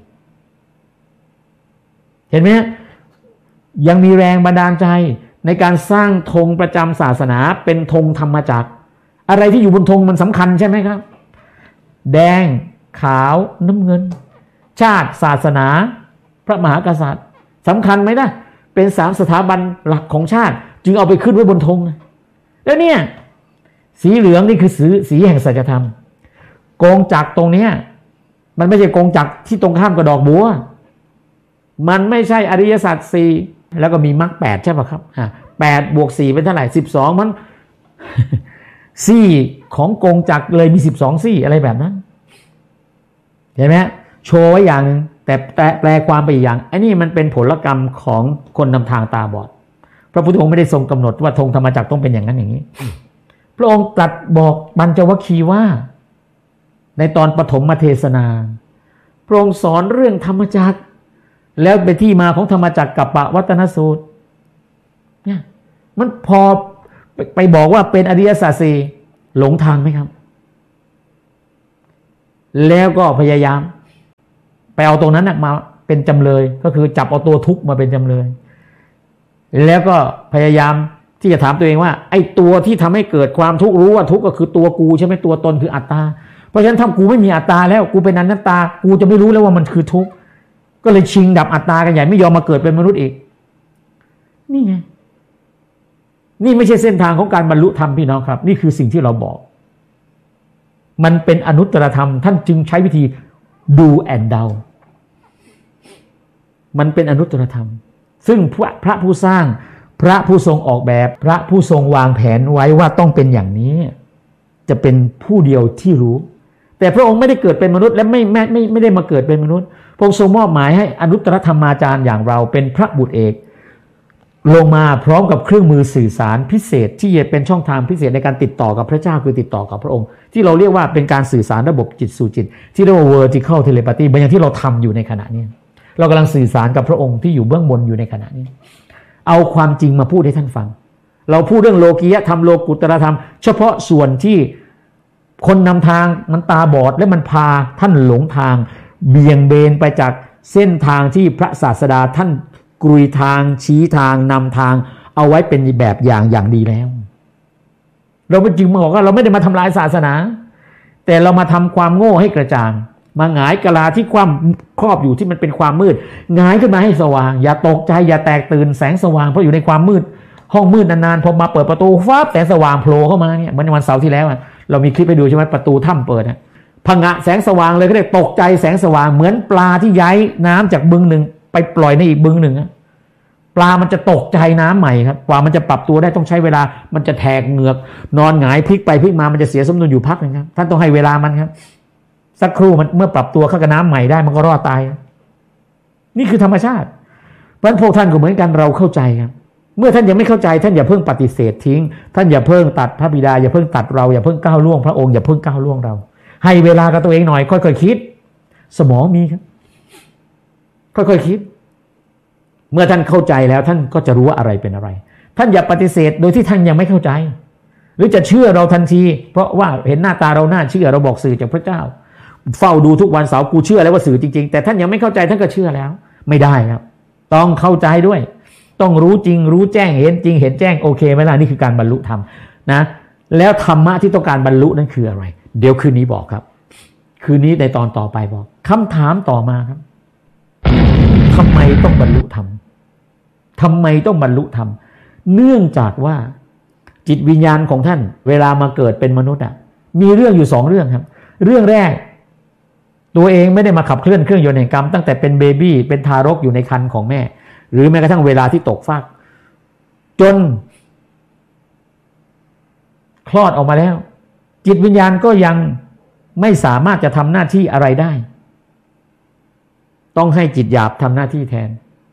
S1: เห็นไหมยังมีแรงบันดาลใจในการสร้างธงประจำศาสนาเป็นธงธรรมจักรอะไรที่อยู่บนธงมันสำคัญใช่ไหมครับแดงขาวน้ำเงินชาติศาสนาพระมหากษัตริย์สำคัญไหมนะเป็น3 สถาบันหลักของชาติจึงเอาไปขึ้นไว้บนธงแล้วเนี่ยสีเหลืองนี่คือสีแห่งสัจธรรมกงจักรตรงนี้มันไม่ใช่กงจักรที่ตรงข้ามกับดอกบัวมันไม่ใช่อริยสัจ 4แล้วก็มีมรรค 8ใช่ป่ะครับ8 + 4เป็นเท่าไหร่12มันซี่ของกงจักรเลยมี12ซี่อะไรแบบนั้นเห็นไหมโชว์ไว้อย่างนึงแต่แปลความไปอีกอย่างไอ้นี่มันเป็นผลกรรมของคนนำทางตาบอดพระพุทธองค์ไม่ได้ทรงกำหนดว่าธงธรรมจักรต้องเป็นอย่างนั้นอย่างนี้พระองค์ตรัสบอกปัญจวัคคีย์ว่าในตอนปฐมเทศนาพระองค์สอนเรื่องธรรมจักรแล้วเป็นที่มาของธรรมจักรกัปปวัตตนสูตรเนี่ยมันพอไปบอกว่าเป็นอริยสัจ 4หลงทางไหมครับแล้วก็พยายามไปเอาตรงนั้นมาเป็นจำเลยก็คือจับเอาตัวทุกข์มาเป็นจำเลยแล้วก็พยายามที่จะถามตัวเองว่าไอ้ตัวที่ทำให้เกิดความทุกข์รู้ว่าทุกข์ก็คือตัวกูใช่ไหมตัวตนคืออัตตาเพราะฉะนั้นถ้ากูไม่มีอัตตาแล้วกูเป็นอนัตตากูจะไม่รู้แล้วว่ามันคือทุกข์ก็เลยชิงดับอัตตากันใหญ่ไม่ยอมมาเกิดเป็นมนุษย์อีกนี่ไงนี่ไม่ใช่เส้นทางของการบรรลุธรรมพี่น้องครับนี่คือสิ่งที่เราบอกมันเป็นอนุตตรธรรมท่านจึงใช้วิธี do and do มันเป็นอนุตตรธรรมซึ่งพระผู้สร้างพระผู้ทรงออกแบบพระผู้ทรงวางแผนไว้ว่าต้องเป็นอย่างนี้จะเป็นผู้เดียวที่รู้แต่พระองค์ไม่ได้เกิดเป็นมนุษย์และไม่ได้มาเกิดเป็นมนุษย์พระองค์ทรงมอบหมายให้อนุตตรธรรมาจารย์อย่างเราเป็นพระบุตรเอกลงมาพร้อมกับเครื่องมือสื่อสารพิเศษที่จะเป็นช่องทางพิเศษในการติดต่อกับพระเจ้าคือติดต่อกับพระองค์ที่เราเรียกว่าเป็นการสื่อสารระบบจิตสู่จิตที่เรียกว่า vertical telepathy บางอย่างที่เราทำอยู่ในขณะนี้เรากำลังสื่อสารกับพระองค์ที่อยู่เบื้องบนอยู่ในขณะนี้เอาความจริงมาพูดให้ท่านฟังเราพูดเรื่องโลกียธรรมโลกุตตรธรรมเฉพาะส่วนที่คนนำทางมันตาบอดและมันพาท่านหลงทางเบี่ยงเบนไปจากเส้นทางที่พระศาสดาท่านกรุยทางชี้ทางนำทางเอาไว้เป็นแบบอย่างดีแล้วเราจึงมาบอกว่าเราไม่ได้มาทำลายศาสนาแต่เรามาทำความโง่ให้กระจ่างมาหงายกะลาที่ความครอบอยู่ที่มันเป็นความมืดหงายขึ้นมาให้สว่างอย่าตกใจอย่าแตกตื่นแสงสว่างเพราะอยู่ในความมืดห้องมืดนานๆพอมาเปิดประตูฟ้าแสงสว่างโผล่เข้ามาเนี่ยเหมือนวันเสาร์ที่แล้วเรามีคลิปไปดูใช่ไหมประตูถ้ำเปิดผงะแสงสว่างเลยก็ได้ตกใจแสงสว่างเหมือนปลาที่ย้ายน้ำจากบึงหนึ่งไปปล่อยในอีกบึงหนึ่งปลามันจะตกใจน้ำใหม่ครับกว่ามันจะปรับตัวได้ต้องใช้เวลามันจะแทกเหงือกนอนหงายพลิกไปพลิกมามันจะเสียสมดุลอยู่พักนึงครับท่านต้องให้เวลามันครับสักครู่มันเมื่อปรับตัวเข้ากับน้ำใหม่ได้มันก็รอดตายนี่คือธรรมชาติเพราะฉะนั้นพวกท่านก็เหมือนกันเราเข้าใจครับเมื่อท่านยังไม่เข้าใจท่านอย่าเพิ่งปฏิเสธทิ้งท่านอย่าเพิ่งตัดพระบิดาอย่าเพิ่งตัดเราอย่าเพิ่งก้าวล่วงพระองค์อย่าเพิ่งก้าวล่วงเราให้เวลากับตัวเองหน่อยค่อยๆคิดสมองมีครับค่อยๆคิดเมื่อท่านเข้าใจแล้วท่านก็จะรู้ว่าอะไรเป็นอะไรท่านอย่าปฏิเสธโดยที่ท่านยังไม่เข้าใจหรือจะเชื่อเราทันทีเพราะว่าเห็นหน้าตาเราน่าเชื่อเราบอกสื่อจากพระเจ้าเฝ้าดูทุกวันเสาร์กูเชื่อแล้วว่าสื่อจริงๆแต่ท่านยังไม่เข้าใจท่านก็เชื่อแล้วไม่ได้ครับต้องเข้าใจด้วยต้องรู้จริงรู้แจ้งเห็นจริงเห็นแจ้งโอเคไหมล่ะนี่คือการบรรลุธรรมนะแล้วธรรมะที่ต้องการบรรลุนั้นคืออะไรเดี๋ยวคืนนี้บอกครับคืนนี้ในตอนต่อไปบอกคำถามต่อมาครับทำไมต้องบรรลุธรรมทำไมต้องบรรลุธรรมเนื่องจากว่าจิตวิญญาณของท่านเวลามาเกิดเป็นมนุษย์มีเรื่องอยู่2เรื่องครับเรื่องแรกตัวเองไม่ได้มาขับเคลื่อนเครื่องยนต์แห่งกรรมตั้งแต่เป็นเบบี้เป็นทารกอยู่ในครรภ์ของแม่หรือแม้กระทั่งเวลาที่ตกฟากจนคลอดออกมาแล้วจิตวิญญาณก็ยังไม่สามารถจะทำหน้าที่อะไรได้ต้องให้จิตหยาบทำหน้าที่แทน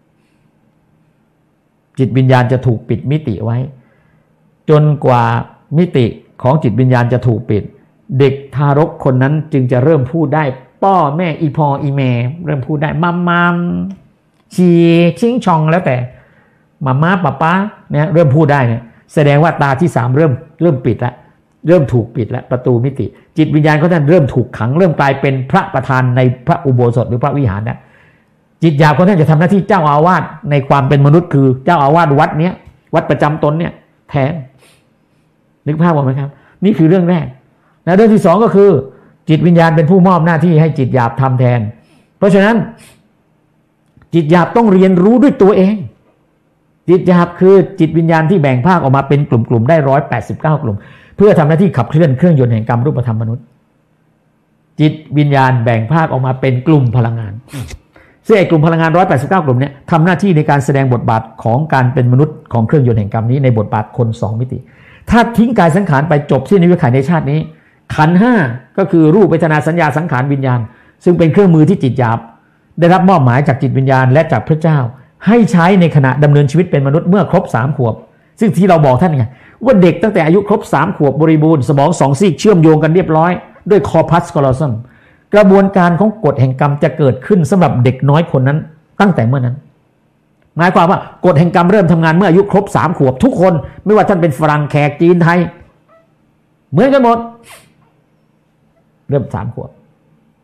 S1: จิตวิญญาณจะถูกปิดมิติไว้จนกว่ามิติของจิตวิญญาณจะถูกปิดเด็กทารกคนนั้นจึงจะเริ่มพูดได้ป้อแม่อีพออีแม่เริ่มพูดได้มัมชีชิงชองแล้วแต่ม่าป๊าเนี่ยเริ่มพูดได้เนี่ยแสดงว่าตาที่3เริ่มปิดแล้วเริ่มถูกปิดแล้วประตูมิติจิตวิญญาณของท่านเริ่มถูกขังเริ่มกลายเป็นพระประธานในพระอุโบสถหรือพระวิหารนะจิตหยาบของท่านจะทำหน้าที่เจ้าอาวาสในความเป็นมนุษย์คือเจ้าอาวาสวัดเนี้ยวัดประจำตนเนี่ยแทนนึกภาพออกไหมครับนี่คือเรื่องแรกนะเรื่องที่2ก็คือจิตวิญญาณเป็นผู้มอบหน้าที่ให้จิตหยาบทำแทนเพราะฉะนั้นจิตหยาบต้องเรียนรู้ด้วยตัวเองจิตหยาบคือจิตวิญญาณที่แบ่งภาคออกมาเป็นกลุ่มๆได้189กลุ่มเพื่อทำหน้าที่ขับเคลื่อนเครื่องยนต์แห่งกรรมรูปธรรมมนุษย์จิตวิญญาณแบ่งภาคออกมาเป็นกลุ่มพลังงานซึ่งไอ้กลุ่มพลังงาน189กลุ่มเนี่ยทำหน้าที่ในการแสดงบทบาทของการเป็นมนุษย์ของเครื่องยนต์แห่งกรรมนี้ในบทบาทคน2มิติถ้าทิ้งกายสังขารไปจบสิ้นในวิถีในชาตินี้ขันธ์5ก็คือรูปเวทนาสัญญาสังขารวิญญาณซึ่งเป็นเครื่องมือที่จิตหยาบได้รับมอบหมายจากจิตวิญญาณและจากพระเจ้าให้ใช้ในขณะดำเนินชีวิตเป็นมนุษย์เมื่อครบ3ขวบซึ่งที่เราบอกท่านไงว่าเด็กตั้งแต่อายุครบ3ขวบบริบูรณ์สมอง2ซีกเชื่อมโยงกันเรียบร้อยด้วยคอพัสคอลอซัมกระบวนการของกฎแห่งกรรมจะเกิดขึ้นสำหรับเด็กน้อยคนนั้นตั้งแต่เมื่อนั้นหมายความว่ากฎแห่งกรรมเริ่มทำงานเมื่ออายุครบ3ขวบทุกคนไม่ว่าท่านเป็นฝรั่งแขกจีนไทยเหมือนกันหมดเริ่ม3ขวบ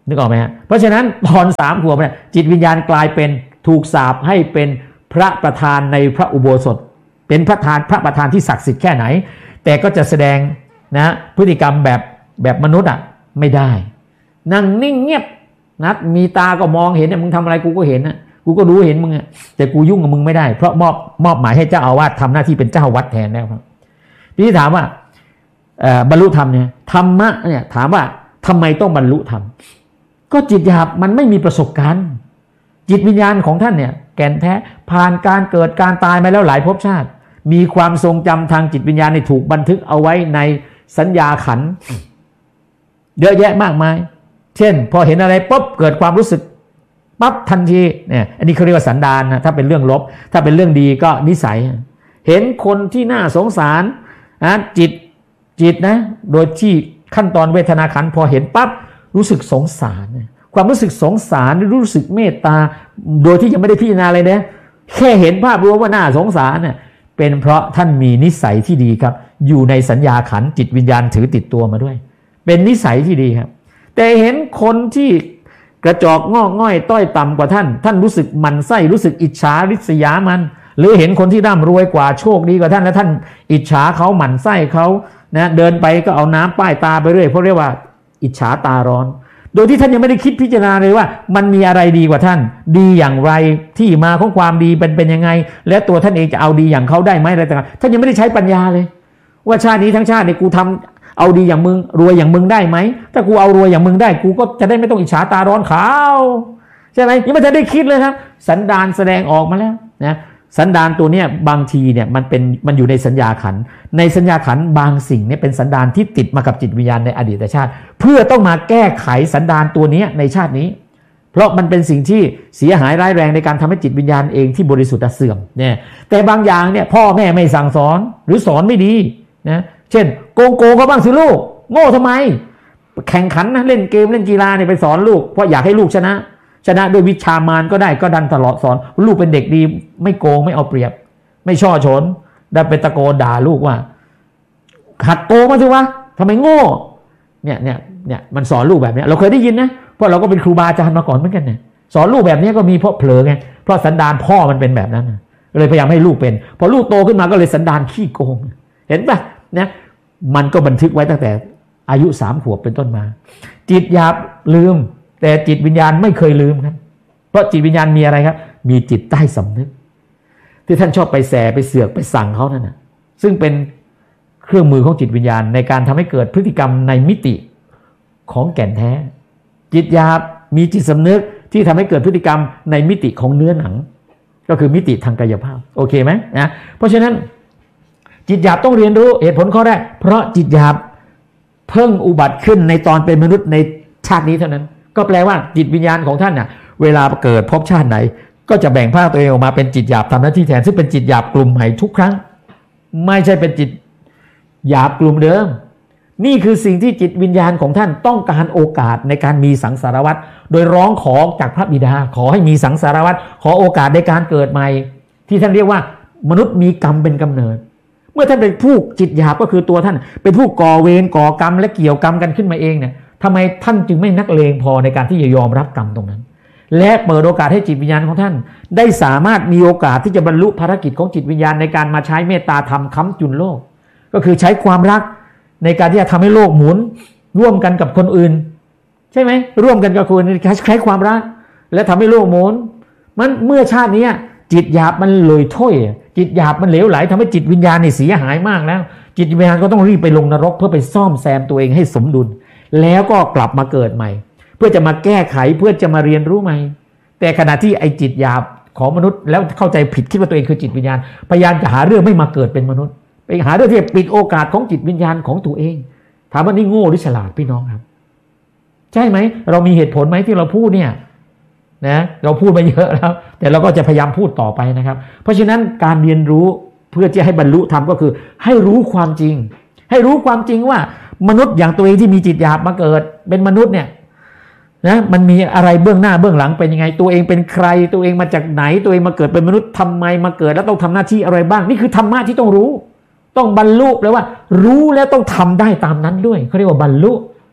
S1: นึกออกไหมฮะเพราะฉะนั้นตอน3 ขวบเนี่ยจิตวิญญาณกลายเป็นถูกสาปให้เป็นพระประธานในพระอุโบสถเป็นพระประธานที่ศักดิ์สิทธิ์แค่ไหนแต่ก็จะแสดงนะพฤติกรรมแบบมนุษย์ไม่ได้นั่งนิ่งเงียบนะมีตาก็มองเห็นมึงทำอะไรกูก็เห็นนะกูก็รู้เห็นมึงแต่กูยุ่งกับมึงไม่ได้เพราะมอบหมายให้เจ้าอาวาสทำหน้าที่เป็นเจ้าวัดแทนแล้วครับพี่ถามว่าบรรลุธรรมเนี่ยธรรมะเนี่ยถามว่าทำไมต้องบรรลุธรรมก็จิตหยาบมันไม่มีประสบการณ์จิตวิญญาณของท่านเนี่ยแก่นแท้ผ่านการเกิดการตายมาแล้วหลายภพชาติมีความทรงจำทางจิตวิญญาณที่ถูกบันทึกเอาไว้ในสัญญาขันธ์เยอะแยะมากมายเช่นพอเห็นอะไรปุ๊บเกิดความรู้สึกปั๊บทันทีเนี่ยอันนี้เขาเรียกว่าสันดานนะถ้าเป็นเรื่องลบถ้าเป็นเรื่องดีก็นิสัยเห็นคนที่น่าสงสารนะจิตนะโดยที่ขั้นตอนเวทนาขันธ์พอเห็นปั๊บรู้สึกสงสารความรู้สึกสงสารรู้สึกเมตตาโดยที่ยังไม่ได้พิจารณาเลยนะแค่เห็นภาพรวมว่าน่าสงสารเนี่ยเป็นเพราะท่านมีนิสัยที่ดีครับอยู่ในสัญญาขันธ์จิตวิญญาณถือติดตัวมาด้วยเป็นนิสัยที่ดีครับแต่เห็นคนที่กระจอกงอกง่อยต้อยต่ำกว่าท่านรู้สึกหมั่นไส้รู้สึกอิจฉาริษยามันหรือเห็นคนที่ร่ำรวยกว่าโชคดีกว่าท่านและท่านอิจฉาเขาหมั่นไส้เขานะเดินไปก็เอาน้ำป้ายตาไปเรื่อยเพราะเรียกว่าอิจฉาตาร้อนโดยที่ท่านยังไม่ได้คิดพิจารณาเลยว่ามันมีอะไรดีกว่าท่านดีอย่างไรที่มาของความดีเป็นยังไงและตัวท่านเองจะเอาดีอย่างเขาได้ไหมอะไรต่างๆท่านยังไม่ได้ใช้ปัญญาเลยว่าชาตินี้ทั้งชาติเนี่ยกูทำเอาดีอย่างมึงรวยอย่างมึงได้ไหมถ้ากูเอารวยอย่างมึงได้กูก็จะได้ไม่ต้องอิจฉาตาร้อนขาวใช่ไหมยังไม่ทันได้คิดเลยครับสันดานแสดงออกมาแล้วนะสันดานตัวเนี้ยบางทีเนี่ยมันอยู่ในสัญญาขันธ์ในสัญญาขันธ์บางสิ่งเนี่ยเป็นสันดานที่ติดมากับจิตวิญญาณในอดีตชาติเพื่อต้องมาแก้ไขสันดานตัวนี้ในชาตินี้เพราะมันเป็นสิ่งที่เสียหายร้ายแรงในการทำให้จิตวิญญาณเองที่บริสุทธิ์เสื่อมเนี่ยแต่บางอย่างเนี่ยพ่อแม่ไม่สั่งสอนหรือสอนไม่ดีนะเช่นโกงเขาบ้างสิลูกโง่ทำไมแข่งขันนะเล่นเกมเล่นกีฬาเนี่ยไปสอนลูกเพราะอยากให้ลูกชนะด้วยวิชามารก็ได้ก็ดันตลอดสอนลูกเป็นเด็กดีไม่โกงไม่เอาเปรียบไม่ช่อฉนได้ไปตะโกนด่าลูกว่าหัดโกงมาสิวะทำไมโง่เนี่ยมันสอนลูกแบบนี้เราเคยได้ยินนะเพราะเราก็เป็นครูบาอาจารย์มาก่อนเหมือนกันเนี่ยสอนลูกแบบนี้ก็มีเพราะเผลอไงเพราะสันดานพ่อมันเป็นแบบนั้นเลยพยายามให้ลูกเป็นพอลูกโตขึ้นมาก็เลยสันดานขี้โกงเห็นปะนะมันก็บันทึกไว้ตั้งแต่อายุ3 ขวบเป็นต้นมาจิตหยาบลืมแต่จิตวิญญาณไม่เคยลืมครับเพราะจิตวิญญาณมีอะไรครับมีจิตใต้สำนึกที่ท่านชอบไปแสไปเสือกไปสั่งเขานั่นนะซึ่งเป็นเครื่องมือของจิตวิญญาณในการทำให้เกิดพฤติกรรมในมิติของแก่นแท้จิตหยาบมีจิตสำนึกที่ทำให้เกิดพฤติกรรมในมิติของเนื้อหนังก็คือมิติทางกายภาพโอเคไหมนะเพราะฉะนั้นจิตหยาบต้องเรียนรู้เหตุผลข้อแรกเพราะจิตหยาบเพิ่งอุบัติขึ้นในตอนเป็นมนุษย์ในชาตินี้เท่านั้นก็แปลว่าจิตวิญญาณของท่านน่ะเวลาเกิดพบชาติไหนก็จะแบ่งภาคตัวเองออกมาเป็นจิตหยาบทำหน้าที่แทนซึ่งเป็นจิตหยาบกลุ่มใหม่ทุกครั้งไม่ใช่เป็นจิตหยาบกลุ่มเดิมนี่คือสิ่งที่จิตวิญญาณของท่านต้องการโอกาสในการมีสังสารวัฏโดยร้องขอจากพระบิดาขอให้มีสังสารวัฏขอโอกาสในการเกิดใหม่ที่ท่านเรียกว่ามนุษย์มีกรรมเป็นกำเนิดเมื่อท่านเป็นผู้จิตหยาบก็คือตัวท่านเป็นผู้ก่อเวรก่อกรรมและเกี่ยวกรรมกันขึ้นมาเองเนี่ยทำไมท่านจึงไม่นักเลงพอในการที่จะยอมรับกรรมตรงนั้นและเปิดโอกาสให้จิตวิญญาณของท่านได้สามารถมีโอกาสที่จะบรรลุภารกิจของจิตวิญญาณในการมาใช้เมตตาธรรมค้ำจุนโลกก็คือใช้ความรักในการที่จะทำให้โลกหมุนร่วมกันกับคนอื่นใช่ไหมร่วมกันกับคนใช้ความรักและทำให้โลกหมุนมันเมื่อชาตินี้จิตหยาบมันเลยถ้วยจิตหยาบมันเหลวไหลทำให้จิตวิญญาณเสียหายมากแล้วจิตวิญญาณก็ต้องรีบไปลงนรกเพื่อไปซ่อมแซมตัวเองให้สมดุลแล้วก็กลับมาเกิดใหม่เพื่อจะมาแก้ไขเพื่อจะมาเรียนรู้ใหม่แต่ขณะที่ไอ้จิตหยาบของมนุษย์แล้วเข้าใจผิดคิดว่าตัวเองคือจิตวิญญาณพยายามจะหาเรื่องไม่มาเกิดเป็นมนุษย์ไปหาเรื่องที่จะปิดโอกาสของจิตวิญญาณของตัวเองถามว่านี่โง่หรือฉลาดพี่น้องครับใช่ไหมเรามีเหตุผลไหมที่เราพูดเนี่ยนะเราพูดมาเยอะแล้วแต่เราก็จะพยายามพูดต่อไปนะครับเพราะฉะนั้นการเรียนรู้เพื่อจะให้บรรลุธรรมก็คือให้รู้ความจริงให้รู้ความจริงว่ามนุษย์อย่างตัวเองที่มีจิตหยาบมาเกิดเป็นมนุษย์เนี่ยนะมันมีอะไรเบื้องหน้าเบื้องหลังเป็นยังไงตัวเองเป็นใครตัวเองมาจากไหนตัวเองมาเกิดเป็นมนุษย์ทำไมมาเกิดแล้วต้องทำหน้าที่อะไรบ้างนี่คือธรรมะที่ต้องรู้ต้องบรรลุแล้วว่ารู้แล้วต้องทำได้ตามนั้นด้วยเขาเรียกว่าบรรลุ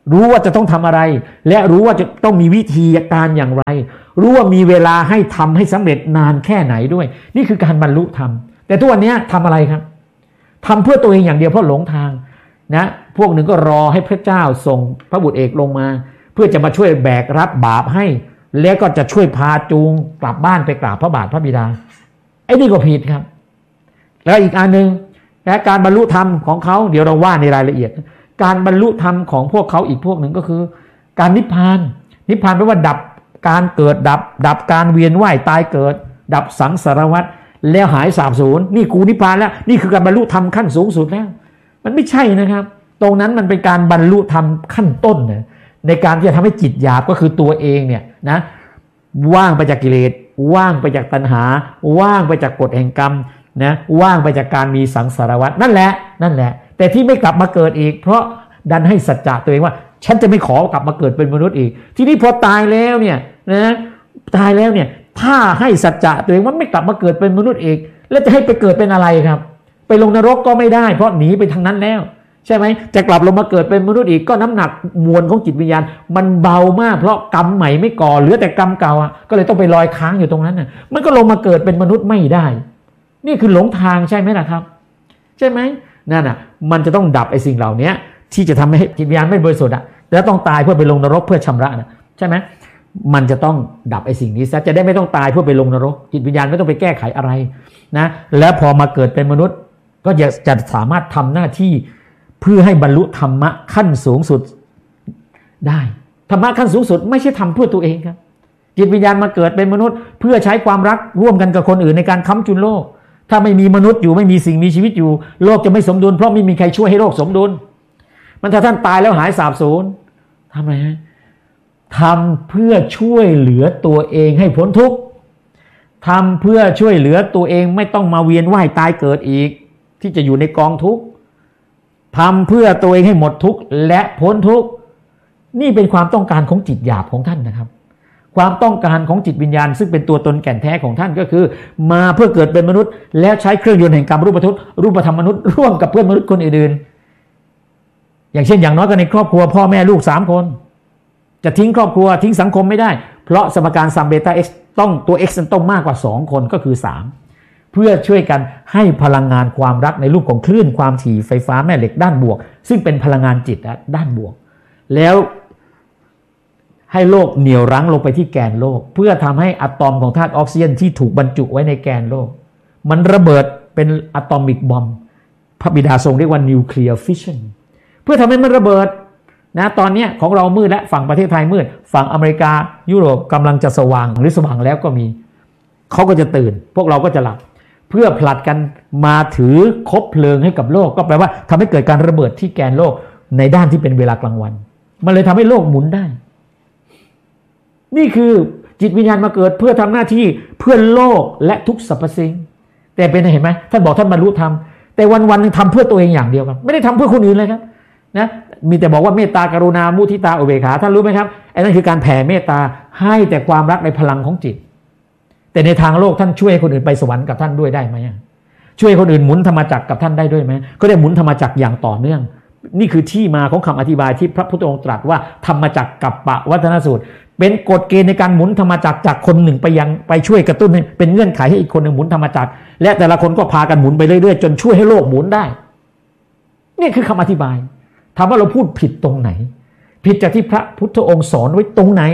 S1: รู้ว่าจะต้องทำอะไรและรู้ว่าจะต้องมีวิธีการอย่างไรรู้ว่ามีเวลาให้ทำให้สำเร็จนานแค่ไหนด้วยนี่คือการบรรลุธรรมแต่ทุกวันนี้ทำอะไรครับทำเพื่อตัวเองอย่างเดียวเพราะหลงทางนะพวกหนึ่งก็รอให้พระเจ้าส่งพระบุตรเอกลงมาเพื่อจะมาช่วยแบกรับบาปให้แล้วก็จะช่วยพาจูงกลับบ้านไปกราบพระบาทพระบิดาไอ้นี่ก็ผิดครับแล้วอีกอันนึงและการบรรลุธรรมของเขาเดี๋ยวเราว่าในรายละเอียดการบรรลุธรรมของพวกเขาอีกพวกหนึ่งก็คือการนิพพานนิพพานแปลว่าดับการเกิดดับการเวียนว่ายตายเกิดดับสังสารวัฏแล้วหายสาบสูญนี่กูนิพพานแล้วนี่คือการบรรลุธรรมขั้นสูงสุดแล้วมันไม่ใช่นะครับตรงนั้นมันเป็นการบรรลุธรรมขั้นต้นนะในการที่จะทำให้จิตหยาบก็คือตัวเองเนี่ยนะว่างไปจากกิเลสว่างไปจากตัณหาว่างไปจากกฎแห่งกรรมนะว่างไปจากการมีสังสารวัฏนั่นแหละแต่ที่ไม่กลับมาเกิดอีกเพราะดันให้สัจจะตัวเองว่าฉันจะไม่ขอกลับมาเกิดเป็นมนุษย์อีกทีนี้พอตายแล้วเนี่ยนะตายแล้วเนี่ยถ้าให้สัจจะตัวเองว่าไม่กลับมาเกิดเป็นมนุษย์อีกแล้วจะให้ไปเกิดเป็นอะไรครับไปลงนรกก็ไม่ได้เพราะหนีไปทางนั้นแล้วใช่ไหมจะกลับลงมาเกิดเป็นมนุษย์อีกก็น้ำหนักมวลของจิตวิญญาณมันเบามากเพราะกรรมใหม่ไม่ก่อเหลือแต่กรรมเก่าก็เลยต้องไปลอยค้างอยู่ตรงนั้นมันก็ลงมาเกิดเป็นมนุษย์ไม่ได้นี่คือหลงทางใช่ไหมล่ะครับใช่ไหมนั่นมันจะต้องดับไอ้สิ่งเหล่านี้ที่จะทำให้จิตวิญญาณไม่บริสุทธิ์แล้วต้องตายเพื่อไปลงนรกเพื่อชำระใช่ไหมมันจะต้องดับไอ้สิ่งนี้ซะจะได้ไม่ต้องตายเพื่อไปลงนรกจิตวิญญาณไม่ต้องไปแก้ไขอะไรนะแล้วพอมาเกิดเป็นมนุษย์ก็จะสามารถทำหน้าที่เพื่อให้บรรลุธรรมะขั้นสูงสุดได้ธรรมะขั้นสูงสุดไม่ใช่ทำเพื่อตัวเองครับจิตวิญญาณมาเกิดเป็นมนุษย์เพื่อใช้ความรักร่วมกันกับคนอื่นในการค้ำจุนโลกถ้าไม่มีมนุษย์อยู่ไม่มีสิ่งมีชีวิตอยู่โลกจะไม่สมดุลเพราะไม่มีใครช่วยให้โลกสมดุลมันถ้าท่านตายแล้วหายสาบสูญทำอะไรฮะทำเพื่อช่วยเหลือตัวเองให้พ้นทุกข์ทำเพื่อช่วยเหลือตัวเองไม่ต้องมาเวียนว่ายตายเกิดอีกที่จะอยู่ในกองทุกข์ทำเพื่อตัวเองให้หมดทุกข์และพ้นทุกข์นี่เป็นความต้องการของจิตหยาบของท่านนะครับความต้องการของจิตวิญญาณซึ่งเป็นตัวตนแก่นแท้ของท่านก็คือมาเพื่อเกิดเป็นมนุษย์แล้วใช้เครื่องยนต์แห่งกรรมรูปธรรมมนุษย์ร่วมกับเพื่อนมนุษย์คนอื่นอย่างเช่นอย่างน้อยก็ในครอบครัวพ่อแม่ลูก3คนจะทิ้งครอบครัวทิ้งสังคมไม่ได้เพราะสมการซัมเบต้า x ต้องตัว x ต้องมากกว่า2คนก็คือ3เพื่อช่วยกันให้พลังงานความรักในรูปของคลื่นความถี่ไฟฟ้าแม่เหล็กด้านบวกซึ่งเป็นพลังงานจิตด้านบวกแล้วให้โลกเหนี่ยวรั้งลงไปที่แกนโลกเพื่อทำให้อะตอมของธาตุออกซิเจนที่ถูกบรรจุไว้ในแกนโลกมันระเบิดเป็นอะตอมิกบอมพระบิดาทรงเรียกว่านิวเคลียร์ฟิชชันเพื่อทำให้มันระเบิดนะตอนนี้ของเรามืดและฝั่งประเทศไทยมืดฝั่งอเมริกายุโรปกำลังจะสว่างหรือสว่างแล้วก็มีเขาก็จะตื่นพวกเราก็จะหลับเพื่อผลัดกันมาถือคบเพลิงให้กับโลกก็แปลว่าทำให้เกิดการระเบิดที่แกนโลกในด้านที่เป็นเวลากลางวันมันเลยทำให้โลกหมุนได้นี่คือจิตวิญญาณมาเกิดเพื่อทำหน้าที่เพื่อโลกและทุกสรรพสิ่งแต่เป็นเห็นไหมท่านบอกท่านบรรลุธรรมแต่วันๆนึงทำเพื่อตัวเองอย่างเดียวครับไม่ได้ทำเพื่อคนอื่นเลยครับนะมีแต่บอกว่าเมตตากรุณามุทิตาอุเบกขาท่านรู้ไหมครับไอ้นั่นคือการแผ่เมตตาให้แต่ความรักในพลังของจิตแต่ในทางโลกท่านช่วยคนอื่นไปสวรรค์กับท่านด้วยได้ไหมช่วยคนอื่นหมุนธรรมจักรกับท่านได้ด้วยไหมก็ได้หมุนธรรมจักรอย่างต่อเนื่องนี่คือที่มาของคำอธิบายที่พระพุทธองค์ตรัสว่าธรรมจักรกัปปะวัฒนสูตรเป็นกฎเกณฑ์ในการหมุนธรรมจักรจากคนหนึ่งไปช่วยกระตุ้นให้เป็นเงื่อนไขให้อีกคนหนึ่งหมุนธรรมจักรและแต่ละคนก็พากันหมุนไปเรื่อยๆจนช่วยให้โลกหมุนได้นี่คือคำอธิบายถามว่าเราพูดผิดตรงไหนผิดจากที่พระพุทธองค์สอนไว้ตรงไหน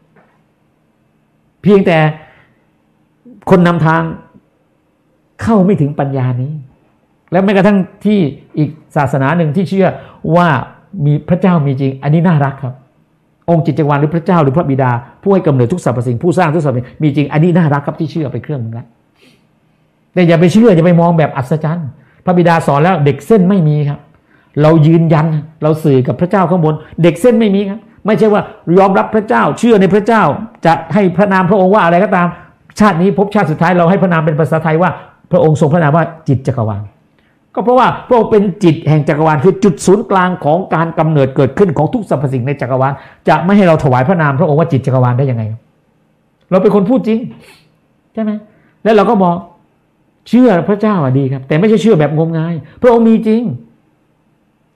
S1: เพียงแต่คนนำทางเข้าไม่ถึงปัญญานี้และแม้กระทั่งที่อีกศาสนาหนึ่งที่เชื่อว่ามีพระเจ้ามีจริงอันนี้น่ารักครับองค์จิตจักรวาลหรือพระเจ้าหรือพระบิดาผู้ให้กำเนิดทุกสรรพสิ่งผู้สร้างทุกสรรพสิ่งมีจริงอันนี้น่ารักครับที่เชื่อไปเครื่องนึงแล้วแต่อย่าไปเชื่ออย่าไปมองแบบอัศจรรย์พระบิดาสอนแล้วเด็กเส้นไม่มีครับเรายืนยันเราสื่อกับพระเจ้าข้างบนเด็กเส้นไม่มีครับไม่ใช่ว่ายอมรับพระเจ้าเชื่อในพระเจ้าจะให้พระนามพระองค์ว่าอะไรก็ตามชาตินี้พบชาติสุดท้ายเราให้พระนามเป็นภาษาไทยว่าพระองค์ทรงพระนามว่าจิตจักรวาลก็เพราะว่าพระองค์เป็นจิตแห่งจักรวาลคือจุดศูนย์กลางของการกำเนิดเกิดขึ้นของทุกสรรพสิ่งในจักรวาลจะไม่ให้เราถวายพระนามพระองค์ว่าจิตจักรวาลได้ยังไงเราเป็นคนพูดจริงใช่ไหมแล้วเราก็บอกเชื่อพระเจ้าดีครับแต่ไม่ใช่เชื่อแบบงมงายพระองค์มีจริง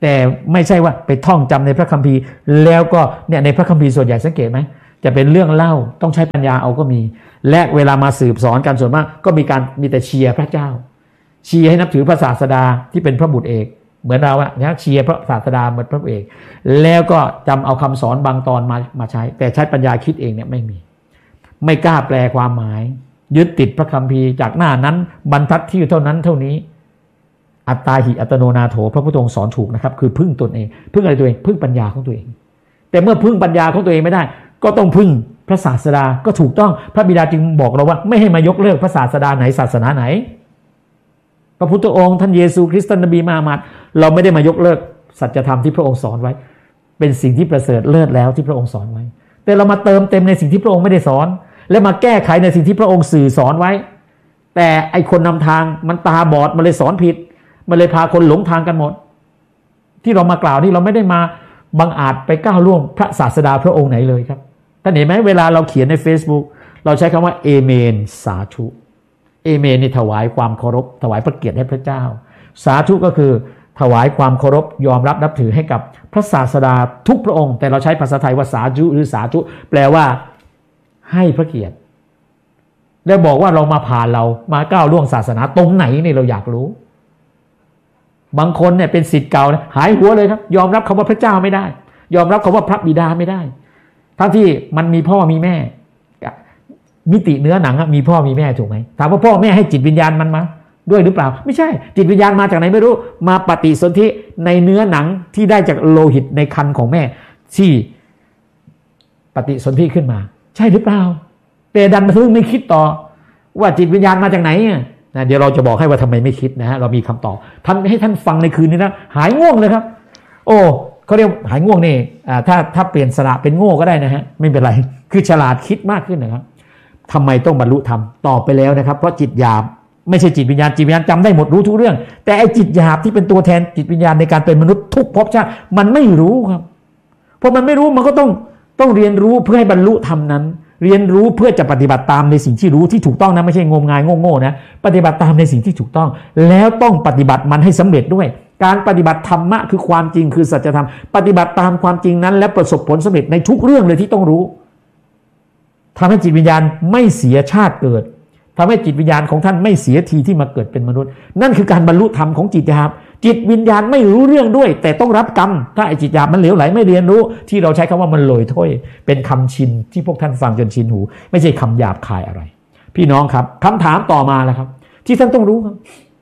S1: แต่ไม่ใช่ว่าไปท่องจำในพระคัมภีร์แล้วก็เนี่ยในพระคัมภีร์ส่วนใหญ่สังเกตไหมจะเป็นเรื่องเล่าต้องใช้ปัญญาเอาก็มีและเวลามาสืบสอนกันส่วนมากก็มีแต่เชียร์พระเจ้าเชียร์ให้นับถือพระศาสดาที่เป็นพระบุตรเอกเหมือนเราอะนะเชียร์พระศาสดาเหมือนพระบุตรเอกแล้วก็จำเอาคำสอนบางตอนมาใช้แต่ใช้ปัญญาคิดเองเนี่ยไม่กล้าแปลความหมายยึดติดพระคัมภีร์จากหน้านั้นบรรทัดที่เท่านั้นเท่านี้อัตตาหิอัตโนนาโถพระพุทธองค์สอนถูกนะครับคือพึ่งตนเองพึ่งอะไรตัวเองพึ่งปัญญาของตัวเองแต่เมื่อพึ่งปัญญาของตัวเองไม่ได้ก็ต้องพึ่งพระศาสดาก็ถูกต้องพระบิดาจึงบอกเราว่าไม่ให้มายกเลิกพระศาสดาไหนศาสนาไหนพระพุทธองค์ท่านเยซูคริสต์ท่านนบีมูฮัมมัดเราไม่ได้มายกเลิกสัจธรรมที่พระองค์สอนไว้เป็นสิ่งที่ประเสริฐเลิศแล้วที่พระองค์สอนไว้แต่เรามาเติมเต็มในสิ่งที่พระองค์ไม่ได้สอนและมาแก้ไขในสิ่งที่พระองค์สื่อสอนไว้แต่ไอคนนำทางมันตาบอดมันเลยสอนผิดมันเลยพาคนหลงทางกันหมดที่เรามากล่าวนี่เราไม่ได้มาบังอาจไปก้าวล่วงพระศาสดาพระองค์ไหนเลยครับท่านเห็นไหมเวลาเราเขียนใน Facebook เราใช้คำว่าเอเมนสาธุเอเมนนี่ถวายความเคารพถวายพระเกียรติให้พระเจ้าสาธุก็คือถวายความเคารพยอมรับนับถือให้กับพระศาสดาทุกพระองค์แต่เราใช้ภาษาไทยว่าสาธุหรือสาธุแปลว่าให้พระเกียรติแล้วบอกว่าเรามาผ่านเรามาก้าวล่วงศาสนาตรงไหนนี่เราอยากรู้บางคนเนี่ยเป็นศิษย์เก่าหายหัวเลยครับยอมรับคำว่าพระเจ้าไม่ได้ยอมรับคำว่าพระบิดาไม่ได้ทั้งที่มันมีพ่อมีแม่มิติเนื้อหนังมีพ่อมีแม่ถูกไหมถามว่าพ่อแม่ให้จิตวิญญาณมันมาด้วยหรือเปล่าไม่ใช่จิตวิญญาณมาจากไหนไม่รู้มาปฏิสนธิในเนื้อหนังที่ได้จากโลหิตในครรภ์ของแม่ที่ปฏิสนธิขึ้นมาใช่หรือเปล่าแต่ดันมาถึงไม่คิดต่อว่าจิตวิญญาณมาจากไหนนะเดี๋ยวเราจะบอกให้ว่าทำไมไม่คิดนะฮะเรามีคำตอบท่านให้ท่านฟังในคืนนี้นะหายง่วงเลยครับโอ้เขาเรียกหายง่วงนี่ถ้าเปลี่ยนสระเป็นโง่ก็ได้นะฮะไม่เป็นไรคือฉลาดคิดมากขึ้นนะครับทำไมต้องบรรลุธรรมตอบไปแล้วนะครับเพราะจิตหยาบไม่ใช่จิตวิญญาณจิตวิญญาณจำได้หมดรู้ทุกเรื่องแต่ไอ้จิตหยาบที่เป็นตัวแทนจิตวิญญาณในการเป็นมนุษย์ทุกภพชาติมันไม่รู้ครับเพราะมันไม่รู้มันก็ต้องเรียนรู้เพื่อให้บรรลุธรรมนั้นเรียนรู้เพื่อจะปฏิบัติตามในสิ่งที่รู้ที่ถูกต้องนะไม่ใช่งมงายโง่ๆนะปฏิบัติตามในสิ่งที่ถูกต้องแล้วต้องปฏิบัติมันให้สำเร็จด้วยการปฏิบัติธรรมะคือความจริงคือสัจธรรมปฏิบัติตามความจริงนั้นและประสบผลสำเร็จในทุกเรื่องเลยที่ต้องรู้ทำให้จิตวิญญาณไม่เสียชาติเกิดทำให้จิตวิญญาณของท่านไม่เสียทีที่มาเกิดเป็นมนุษย์นั่นคือการบรรลุธรรมของจิตหยาบจิตวิญญาณไม่รู้เรื่องด้วยแต่ต้องรับกรรมถ้าไอ้จิตหยาบมันเหลวไหลไม่เรียนรู้ที่เราใช้คำว่ามันลอยถ้วยเป็นคำชินที่พวกท่านฟังจนชินหูไม่ใช่คำหยาบคายอะไรพี่น้องครับคำถามต่อมาแล้วครับที่ท่านต้องรู้ครับ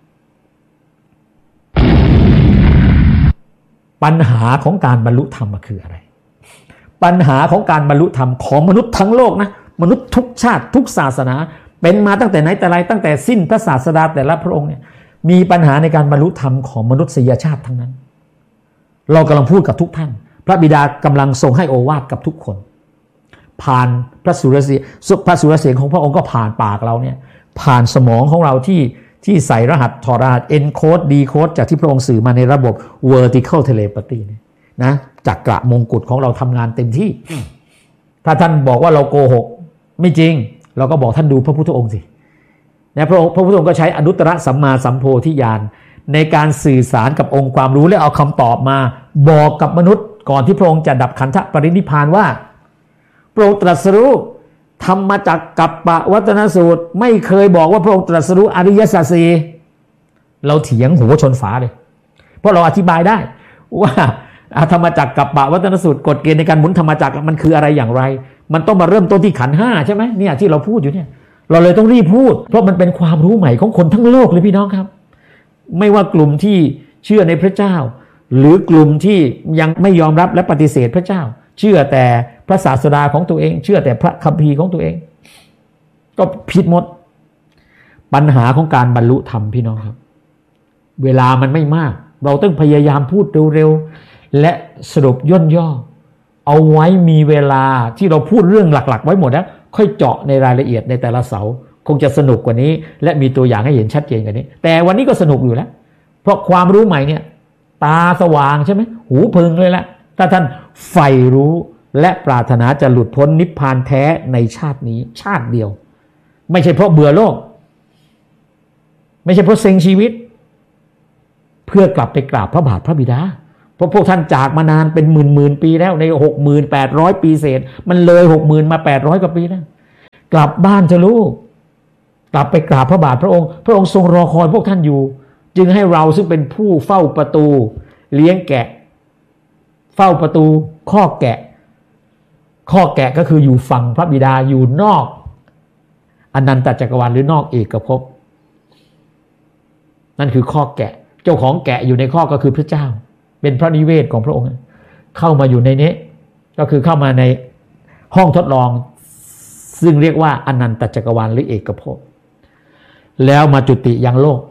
S1: ปัญหาของการบรรลุธรรมคืออะไรปัญหาของการบรรลุธรรมของมนุษย์ทั้งโลกนะมนุษย์ทุกชาติทุกศาสนาเป็นมาตั้งแต่ไหนแต่ไรตั้งแต่สิ้นพระศาสดาแต่ละพระองค์เนี่ยมีปัญหาในการบรรลุธรรมของมนุษยชาติทั้งนั้นเรากำลังพูดกับทุกท่านพระบิดากำลังทรงให้โอวาทกับทุกคนผ่านพระสุรเสียงของพระองค์ก็ผ่านปากเราเนี่ยผ่านสมองของเราที่ใส่รหัสถอดรหัส encode decode จากที่พระองค์สื่อมาในระบบ vertical telepathy นะจักระมงกุฎของเราทำงานเต็มที่ถ้าท่านบอกว่าเราโกหกไม่จริงเราก็บอกท่านดูพระพุทธองค์สินะพระพุทธองค์ก็ใช้อนุตตรสัมมาสัมโพธิญาณในการสื่อสารกับองค์ความรู้และเอาคำตอบมาบอกกับมนุษย์ก่อนที่พระองค์จะดับขันธปรินิพพานว่าพระองค์ตรัสรู้ธรรมจักรกัปปวัตนสูตรไม่เคยบอกว่าพระองค์ตรัสรู้อริยสัจสี่เราเถียงหัวชนฝาเลยเพราะเราอธิบายได้ว่าธรรมจักรกัปปวัตนสูตรกฎเกณฑ์ในการหมุนธรรมจักรมันคืออะไรอย่างไรมันต้องมาเริ่มต้นที่ขันธ์ห้าใช่ไหมเนี่ยที่เราพูดอยู่เนี่ยเราเลยต้องรีบพูดเพราะมันเป็นความรู้ใหม่ของคนทั้งโลกเลยพี่น้องครับไม่ว่ากลุ่มที่เชื่อในพระเจ้าหรือกลุ่มที่ยังไม่ยอมรับและปฏิเสธพระเจ้าเชื่อแต่พระศาสดาของตัวเองเชื่อแต่พระคัมภีร์ของตัวเองก็ผิดหมดปัญหาของการบรรลุธรรมพี่น้องครับเวลามันไม่มากเราต้องพยายามพูดเร็วๆและสรุปย่นย่อเอาไว้มีเวลาที่เราพูดเรื่องหลักๆไว้หมดแล้วค่อยเจาะในรายละเอียดในแต่ละเสาคงจะสนุกกว่านี้และมีตัวอย่างให้เห็นชัดเจนกว่านี้แต่วันนี้ก็สนุกอยู่แล้วเพราะความรู้ใหม่เนี่ยตาสว่างใช่ไหมหูพึงเลยละถ้าท่านใฝ่รู้และปรารถนาจะหลุดพ้นนิพพานแท้ในชาตินี้ชาติเดียวไม่ใช่เพราะเบื่อโลกไม่ใช่เพราะเซ็งชีวิตเพื่อกลับไปกราบพระบาทพระบิดาเพราะพวกท่านจากมานานเป็นหมื่นปีแล้วใน 68,000 ปีเศษมันเลย 60,000 มา800 กว่าปีแล้วกลับบ้านเถอะลูกกลับไปกราบพระบาทพระองค์พระองค์ทรงรอคอยพวกท่านอยู่จึงให้เราซึ่งเป็นผู้เฝ้าประตูเลี้ยงแกะเฝ้าประตูข้อแกะก็คืออยู่ฝั่งพระบิดาอยู่นอกอนันตจักรวาลหรือนอกเอกภพนั่นคือข้อแกะเจ้าของแกะอยู่ในข้อก็คือพระเจ้าเป็นพระนิเวศของพระองค์เข้ามาอยู่ในนี้ก็คือเข้ามาในห้องทดลองซึ่งเรียกว่าอนันตจักรวาลหรือเอกภพแล้วมาจุติยังโลก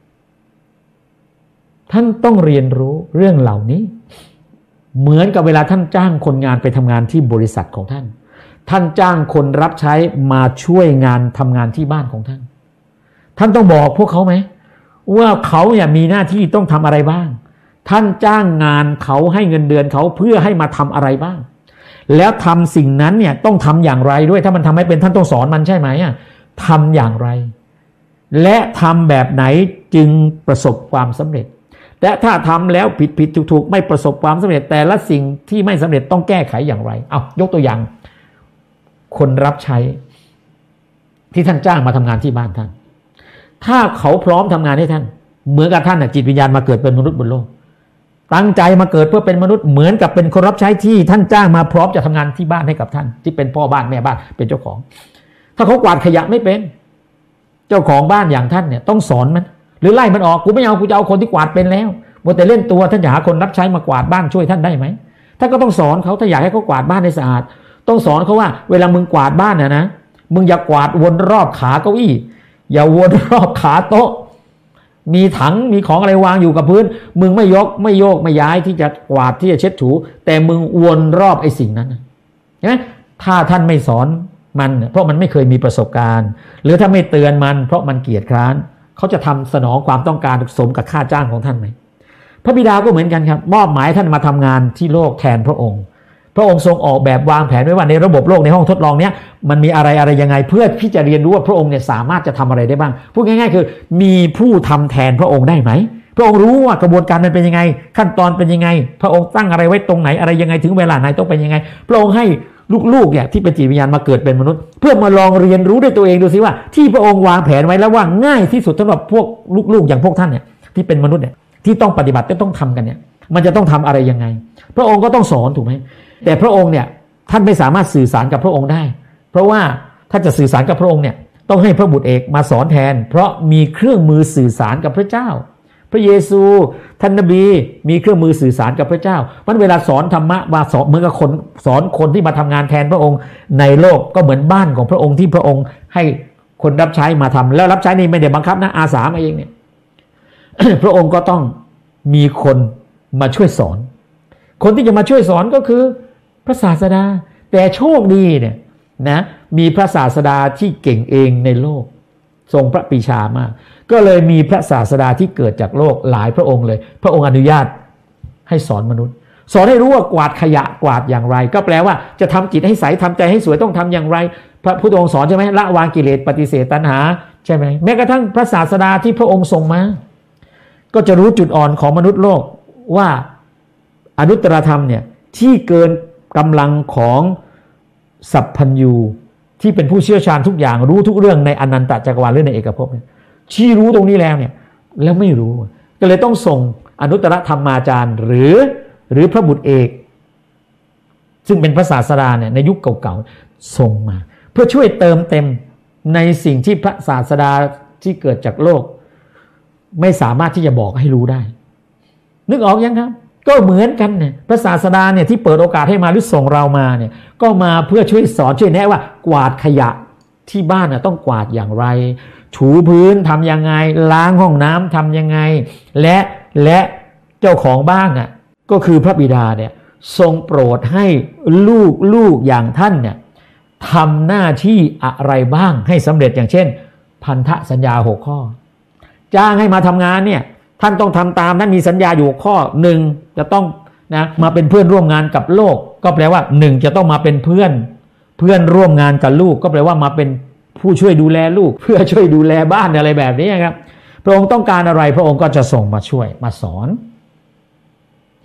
S1: ท่านต้องเรียนรู้เรื่องเหล่านี้เหมือนกับเวลาท่านจ้างคนงานไปทำงานที่บริษัทของท่านจ้างคนรับใช้มาช่วยงานทำงานที่บ้านของท่านต้องบอกพวกเขาไหมว่าเขาเนี่ยมีหน้าที่ต้องทำอะไรบ้างท่านจ้างงานเขาให้เงินเดือนเขาเพื่อให้มาทำอะไรบ้างแล้วทำสิ่งนั้นเนี่ยต้องทำอย่างไรด้วยถ้ามันทำไม่เป็นท่านต้องสอนมันใช่ไหมทำอย่างไรและทำแบบไหนจึงประสบความสำเร็จและถ้าทำแล้วผิดถูกไม่ประสบความสำเร็จแต่ละสิ่งที่ไม่สำเร็จต้องแก้ไขอย่างไรเอายกตัวอย่างคนรับใช้ที่ท่านจ้างมาทำงานที่บ้านท่านถ้าเขาพร้อมทำงานให้ท่านเหมือนกับท่านจิตวิญญาณมาเกิดเป็นมนุษย์บนโลกตั้งใจมาเกิดเพื่อเป็นมนุษย์เหมือนกับเป็นคนรับใช้ที่ท่านจ้างมาพร้อมจะทำงานที่บ้านให้กับท่านที่เป็นพ่อบ้านแม่บ้านเป็นเจ้าของถ้าเขากวาดขยะไม่เป็นเจ้าของบ้านอย่างท่านเนี่ยต้องสอนมันหรือไล่มันออกกูไม่เอากูจะเอาคนที่กวาดเป็นแล้วมัวแต่เล่นตัวท่านจะหาคนรับใช้มากวาดบ้านช่วยท่านได้ไหมท่านก็ต้องสอนเขาถ้าอยากให้เขากวาดบ้านให้สะอาดต้องสอนเขาว่าเวลามึงกวาดบ้านนะมึงอย่ากวาดวนรอบขาเก้าอี้อย่าวนรอบขาโต๊ะมีถังมีของอะไรวางอยู่กับพื้นมึงไม่ยกไม่โยกไม่ย้ายที่จะกวาดที่จะเช็ดถูแต่มึงวนรอบไอ้สิ่งนั้นใช่ไหมถ้าท่านไม่สอนมันเพราะมันไม่เคยมีประสบการณ์หรือถ้าไม่เตือนมันเพราะมันเกียจคร้านเขาจะทำสนองความต้องการสมกับค่าจ้างของท่านไหมพระบิดาก็เหมือนกันครับมอบหมายท่านมาทำงานที่โลกแทนพระองค์พระองค์ทรงออกแบบวางแผนไว้ว่าในระบบโลกในห้องทดลองเนี้ยมันมีอะไรยังไงเพื่อที่จะเรียนรู้ว่าพระองค์เนี่ยสามารถจะทำอะไรได้บ้างพูดง่ายๆคือมีผู้ทำแทนพระองค์ได้ไหมพระองค์รู้ว่ากระบวนการมันเป็นยังไงขั้นตอนเป็นยังไงพระองค์ตั้งอะไรไว้ตรงไหนอะไรยังไงถึงเวลาไหนต้องเป็นยังไงพระองค์ให้ลูกๆเนี่ยที่เป็นจิตวิญญาณมาเกิดเป็นมนุษย์เพื่อมาลองเรียนรู้ด้วยตัวเองดูสิว่าที่พระองค์วางแผนไว้แล้วว่าง่ายที่สุดสำหรับพวกลูกๆอย่างพวกท่านเนี่ยที่เป็นมนุษย์เนี่ยที่ต้องปฏิบัติต้องทำกันเนี่ยมันจะต้องทำอะไรยังไงพระองค์ก็ต้องสอนถูกไหมแต่พระองค์เนี่ยท่านไม่สามารถสื่อสารกับพระองค์ได้เพราะว่าถ้าจะสื่อสารกับพระองค์เนี่ยต้องให้พระบุตรเอกมาสอนแทนเพราะมีเครื่องมือสื่อสารกับพระเจ้าพระเยซูท่านนบีมีเครื่องมือสื่อสารกับพระเจ้ามันเวลาสอนธรรมะมาสอนเหมือนกับคนสอนคนที่มาทำงานแทนพระองค์ในโลกก็เหมือนบ้านของพระองค์ที่พระองค์ให้คนรับใช้มาทำแล้วรับใช้นี่ไม่ได้บังคับนะอาสามาเองเนี่ย พระองค์ก็ต้องมีคนมาช่วยสอนคนที่จะมาช่วยสอนก็คือพระศาสดาแต่โชคดีเนี่ยนะมีพระศาสดาที่เก่งเองในโลกทรงพระปรีชามากก็เลยมีพระศาสดาที่เกิดจากโลกหลายพระองค์เลยพระองค์อนุญาตให้สอนมนุษย์สอนให้รู้ว่ากวาดขยะกวาดอย่างไรก็แปลว่าจะทำจิตให้ใสทำใจให้สวยต้องทำอย่างไรพระพุทธองค์สอนใช่ไหมละวางกิเลสปฏิเสธตัณหาใช่ไหมแม้กระทั่งพระศาสดาที่พระองค์ทรงมาก็จะรู้จุดอ่อนของมนุษย์โลกว่าอนุตตรธรรมเนี่ยที่เกินกำลังของสัพพัญญูที่เป็นผู้เชี่ยวชาญทุกอย่างรู้ทุกเรื่องในอนันตจักรวาลหรือในเอกภพเนี่ยชี้รู้ตรงนี้แล้วเนี่ยแล้วไม่รู้ก็เลยต้องส่งอนุตตรธรรมาจารย์หรือพระบุตรเอกซึ่งเป็นพระศาสดาเนี่ยในยุคเก่าๆส่งมาเพื่อช่วยเติมเต็มในสิ่งที่พระศาสดาที่เกิดจากโลกไม่สามารถที่จะบอกให้รู้ได้นึกออกยังครับก็เหมือนกันเนี่ยพระศาสดาเนี่ยที่เปิดโอกาสให้มาหรือส่งเรามาเนี่ยก็มาเพื่อช่วยสอนช่วยแนะว่ากวาดขยะที่บ้านต้องกวาดอย่างไรถูพื้นทำยังไงล้างห้องน้ำทำยังไงและเจ้าของบ้านน่ะก็คือพระบิดาเนี่ยทรงโปรดให้ลูกอย่างท่านเนี่ยทำหน้าที่อะไรบ้างให้สำเร็จอย่างเช่นพันธสัญญา6 ข้อจ้างให้มาทำงานเนี่ยท่านต้องทำตามนั้นมีสัญญาอยู่ข้อ1จะต้องนะมาเป็นเพื่อนร่วมงานกับโลกก็แปลว่า1จะต้องมาเป็นเพื่อนร่วมงานกับลูกก็แปลว่ามาเป็นผู้ช่วยดูแลลูกเพื่อช่วยดูแลบ้านอะไรแบบนี้ครับพระองค์ต้องการอะไรพระองค์ก็จะส่งมาช่วยมาสอน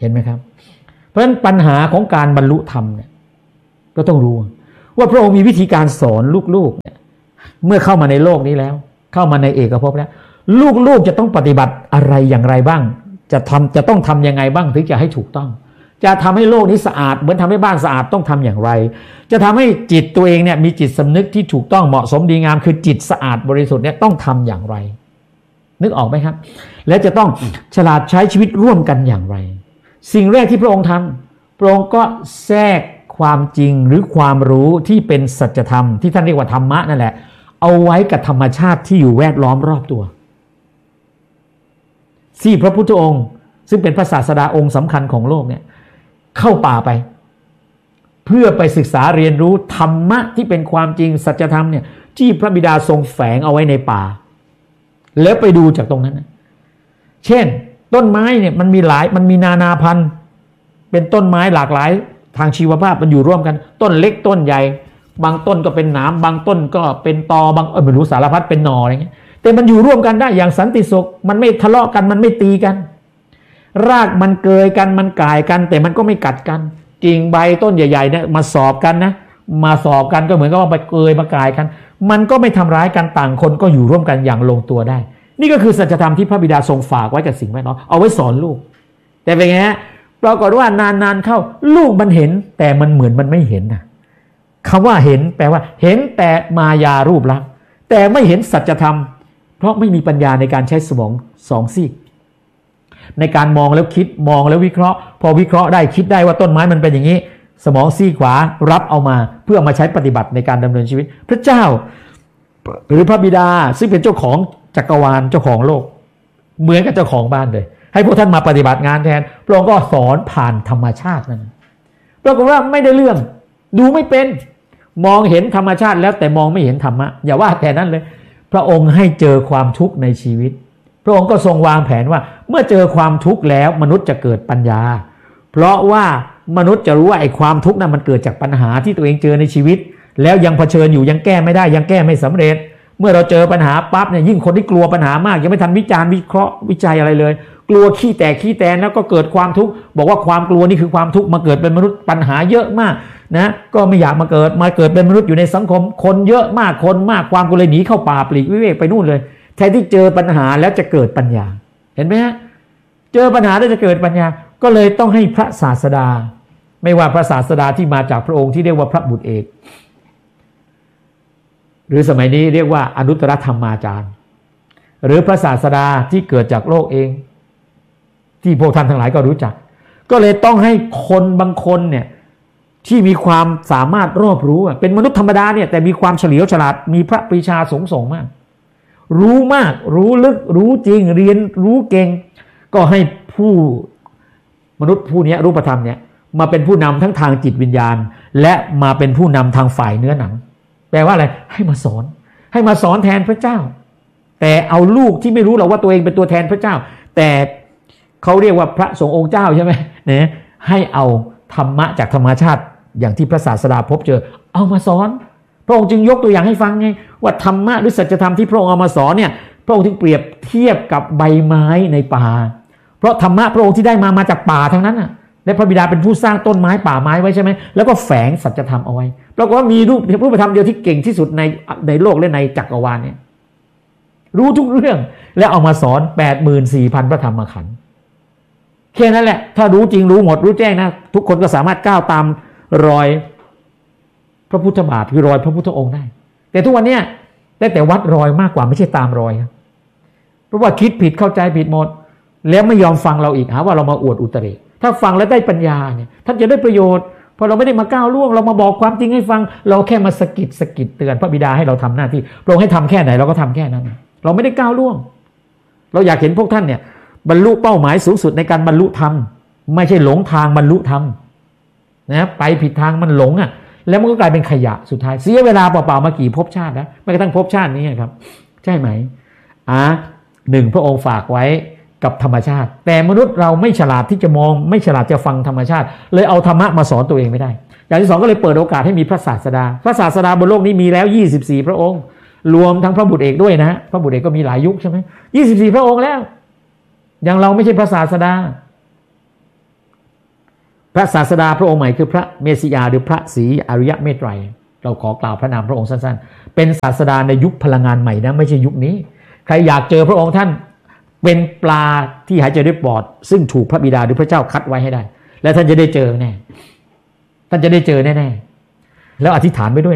S1: เห็นไหมครับเพราะฉะนั้นปัญหาของการบรรลุธรรมเนี่ยก็ต้องรู้ว่าพระองค์มีวิธีการสอนลูกๆเนี่ยเมื่อเข้ามาในโลกนี้แล้วเข้ามาในเอกภพแล้วลูกๆจะต้องปฏิบัติอะไรอย่างไรบ้างจะต้องทำยังไงบ้างถึงจะให้ถูกต้องจะทำให้โลกนี้สะอาดเหมือนทำให้บ้านสะอาดต้องทำอย่างไรจะทำให้จิตตัวเองเนี่ยมีจิตสำนึกที่ถูกต้องเหมาะสมดีงามคือจิตสะอาดบริสุทธิ์เนี่ยต้องทำอย่างไรนึกออกไหมครับและจะต้องฉลาดใช้ชีวิตร่วมกันอย่างไรสิ่งแรกที่พระองค์ทำพระองค์ก็แทรกความจริงหรือความรู้ที่เป็นสัจธรรมที่ท่านเรียกว่าธรรมะนั่นแหละเอาไว้กับธรรมชาติที่อยู่แวดล้อมรอบตัวที่พระพุทธองค์ซึ่งเป็นพระศาสดาองค์สำคัญของโลกเนี่ยเข้าป่าไปเพื่อไปศึกษาเรียนรู้ธรรมะที่เป็นความจริงสัจธรรมเนี่ยที่พระบิดาทรงแฝงเอาไว้ในป่าแล้วไปดูจากตรงนั้นนะเช่นต้นไม้เนี่ยมันมีนานาพันธุ์เป็นต้นไม้หลากหลายทางชีวภาพมันอยู่ร่วมกันต้นเล็กต้นใหญ่บางต้นก็เป็นหนามบางต้นก็เป็นตอบางไม่รู้สารพัดเป็นหน่ออะไรเงี้ยแต่มันอยู่ร่วมกันได้อย่างสันติสุขมันไม่ทะเลาะกันมันไม่ตีกันรากมันเกยกันมันก่ายกันแต่มันก็ไม่กัดกันกิ่งใบต้นใหญ่ๆเนี่ยมาสอบกันนะมาสอบกันก็เหมือนกับว่าไปเกยมาก่ายกันมันก็ไม่ทำร้ายกันต่างคนก็อยู่ร่วมกันอย่างลงตัวได้นี่ก็คือสัจธรรมที่พระบิดาทรงฝากไว้กับสิ่งแวดล้อมเอาไว้สอนลูกแต่เป็นไงฮะปรากฏว่านานๆเข้าลูกมันเห็นแต่มันเหมือนมันไม่เห็นนะคำว่าเห็นแปลว่าเห็นแต่มายารูปลักษณ์แต่ไม่เห็นสัจธรรมเพราะไม่มีปัญญาในการใช้สมองสองซีกในการมองแล้วคิดมองแล้ววิเคราะห์พอวิเคราะห์ได้คิดได้ว่าต้นไม้มันเป็นอย่างนี้สมองซีกขวารับเอามาเพื่อมาใช้ปฏิบัติในการดำเนินชีวิตพระเจ้าหรือพระบิดาซึ่งเป็นเจ้าของจักรวาลเจ้าของโลกเหมือนกับเจ้าของบ้านเลยให้พวกท่านมาปฏิบัติงานแทนพระองค์ก็สอนผ่านธรรมชาตินั้นปรากฏว่าไม่ได้เรื่องดูไม่เป็นมองเห็นธรรมชาติแล้วแต่มองไม่เห็นธรรมะอย่าว่าแต่นั้นเลยพระองค์ให้เจอความทุกข์ในชีวิตพระองค์ก็ทรงวางแผนว่าเมื่อเจอความทุกข์แล้วมนุษย์จะเกิดปัญญาเพราะว่ามนุษย์จะรู้ว่าไอ้ความทุกข์นั้นมันเกิดจากปัญหาที่ตัวเองเจอในชีวิตแล้วยังเผชิญอยู่ยังแก้ไม่ได้ยังแก้ไม่สำเร็จเมื่อเราเจอปัญหาปั๊บเนี่ยยิ่งคนที่กลัวปัญหามากยังไม่ทันวิจารณ์วิเคราะห์วิจัยอะไรเลยกลัวขี้แตกขี้แตนแล้วก็เกิดความทุกข์บอกว่าความกลัวนี่คือความทุกข์มาเกิดเป็นมนุษย์ปัญหาเยอะมากนะก็ไม่อยากมาเกิดเป็นมนุษย์อยู่ในสังคมคนเยอะมากคนมากความก็เลยหนีเข้าป่าปลีกวิเวกไปนู่นเลยแทนที่เจอปัญหาแล้วจะเกิดปัญญาเห็นไหมฮะเจอปัญหาแล้วจะเกิดปัญญาก็เลยต้องให้พระศาสดาไม่ว่าพระศาสดาที่มาจากพระองค์ที่เรียกว่าพระบุตรเอกหรือสมัยนี้เรียกว่าอนุตตรธรรมาจารย์หรือพระศาสดาที่เกิดจากโลกเองที่พวกท่านทั้งหลายก็รู้จักก็เลยต้องให้คนบางคนเนี่ยที่มีความสามารถรอบรู้เป็นมนุษย์ธรรมดาเนี่ยแต่มีความเฉลียวฉลาดมีพระปรีชาสูงส่งมากรู้มากรู้ลึกรู้จริงเรียนรู้เก่งก็ให้ผู้มนุษย์ผู้นี้รูปธรรมเนี่ยมาเป็นผู้นำทั้งทางจิตวิญญาณและมาเป็นผู้นำทางฝ่ายเนื้อหนังแปลว่าอะไรให้มาสอนแทนพระเจ้าแต่เอาลูกที่ไม่รู้หรอกว่าตัวเองเป็นตัวแทนพระเจ้าแต่เขาเรียกว่าพระสงฆ์องค์เจ้าใช่ไหมเนี่ยให้เอาธรรมะจากธรรมชาติอย่างที่พระศาสดาพบเจอเอามาสอนพระองค์จึงยกตัวอย่างให้ฟังไงว่าธรรมะหรือสัจธรรมที่พระองค์เอามาสอนเนี่ยพระองค์ถึงเปรียบเทียบกับใบไม้ในป่าเพราะธรรมะพระองค์ที่ได้มาจากป่าทั้งนั้นน่ะและพระบิดาเป็นผู้สร้างต้นไม้ป่าไม้ไว้ใช่ไหมแล้วก็แฝงสัจธรรมเอาไว้ปรากฏว่ามีรูปธรรมเดียวที่เก่งที่สุดในโลกและในจักรวาลเนี่ยรู้ทุกเรื่องและเอามาสอน 84,000 พระธรรมขันธ์แค่นั้นแหละถ้ารู้จริงรู้หมดรู้แจ้งนะทุกคนก็สามารถก้าวตามรอยพระพุทธบาทคือรอยพระพุทธองค์ได้แต่ทุกวันนี้ได้แต่วัดรอยมากกว่าไม่ใช่ตามรอยเพราะว่าคิดผิดเข้าใจผิดหมดแล้วไม่ยอมฟังเราอีกหาว่าเรามาอวดอุตริถ้าฟังแล้วได้ปัญญาเนี่ยท่านจะได้ประโยชน์เพราะเราไม่ได้มาก้าวล่วงเรามาบอกความจริงให้ฟังเราแค่มาสะกิดเตือนพระบิดาให้เราทำหน้าที่พระองค์ให้ทำแค่ไหนเราก็ทำแค่นั้นเราไม่ได้ก้าวล่วงเราอยากเห็นพวกท่านเนี่ยบรรลุเป้าหมายสูงสุดในการบรรลุธรรมไม่ใช่หลงทางบรรลุธรรมนะไปผิดทางมันหลงแล้วมันก็กลายเป็นขยะสุดท้ายเสียเวลาเปล่าๆมากี่ภพชาติแล้วไม่กระทั่งภพชาตินี้ครับใช่ไหมหนึ่งพระองค์ฝากไว้กับธรรมชาติแต่มนุษย์เราไม่ฉลาดที่จะมองไม่ฉลาดจะฟังธรรมชาติเลยเอาธรรมะมาสอนตัวเองไม่ได้อย่างที่สองก็เลยเปิดโอกาสให้มีพระศาสดาบนโลกนี้มีแล้ว24พระองค์รวมทั้งพระบุตรเอกด้วยนะพระบุตรเอกก็มีหลายยุคใช่ไหม24พระองค์แล้วอย่างเราไม่ใช่พระศาสดาพระศาสดาพระองค์ใหม่คือพระเมสสิยาหรือพระศรีอริยเมตไตรเราขอกล่าวพระนามพระองค์สั้นๆเป็นศาสดาในยุคพลังงานใหม่นะไม่ใช่ยุคนี้ใครอยากเจอพระองค์ท่านเป็นปลาที่หายใจด้วยปอดซึ่งถูกพระบิดาหรือพระเจ้าคัดไว้ให้ได้และท่านจะได้เจอแน่ท่านจะได้เจอแน่ๆแล้วอธิษฐานไปด้วย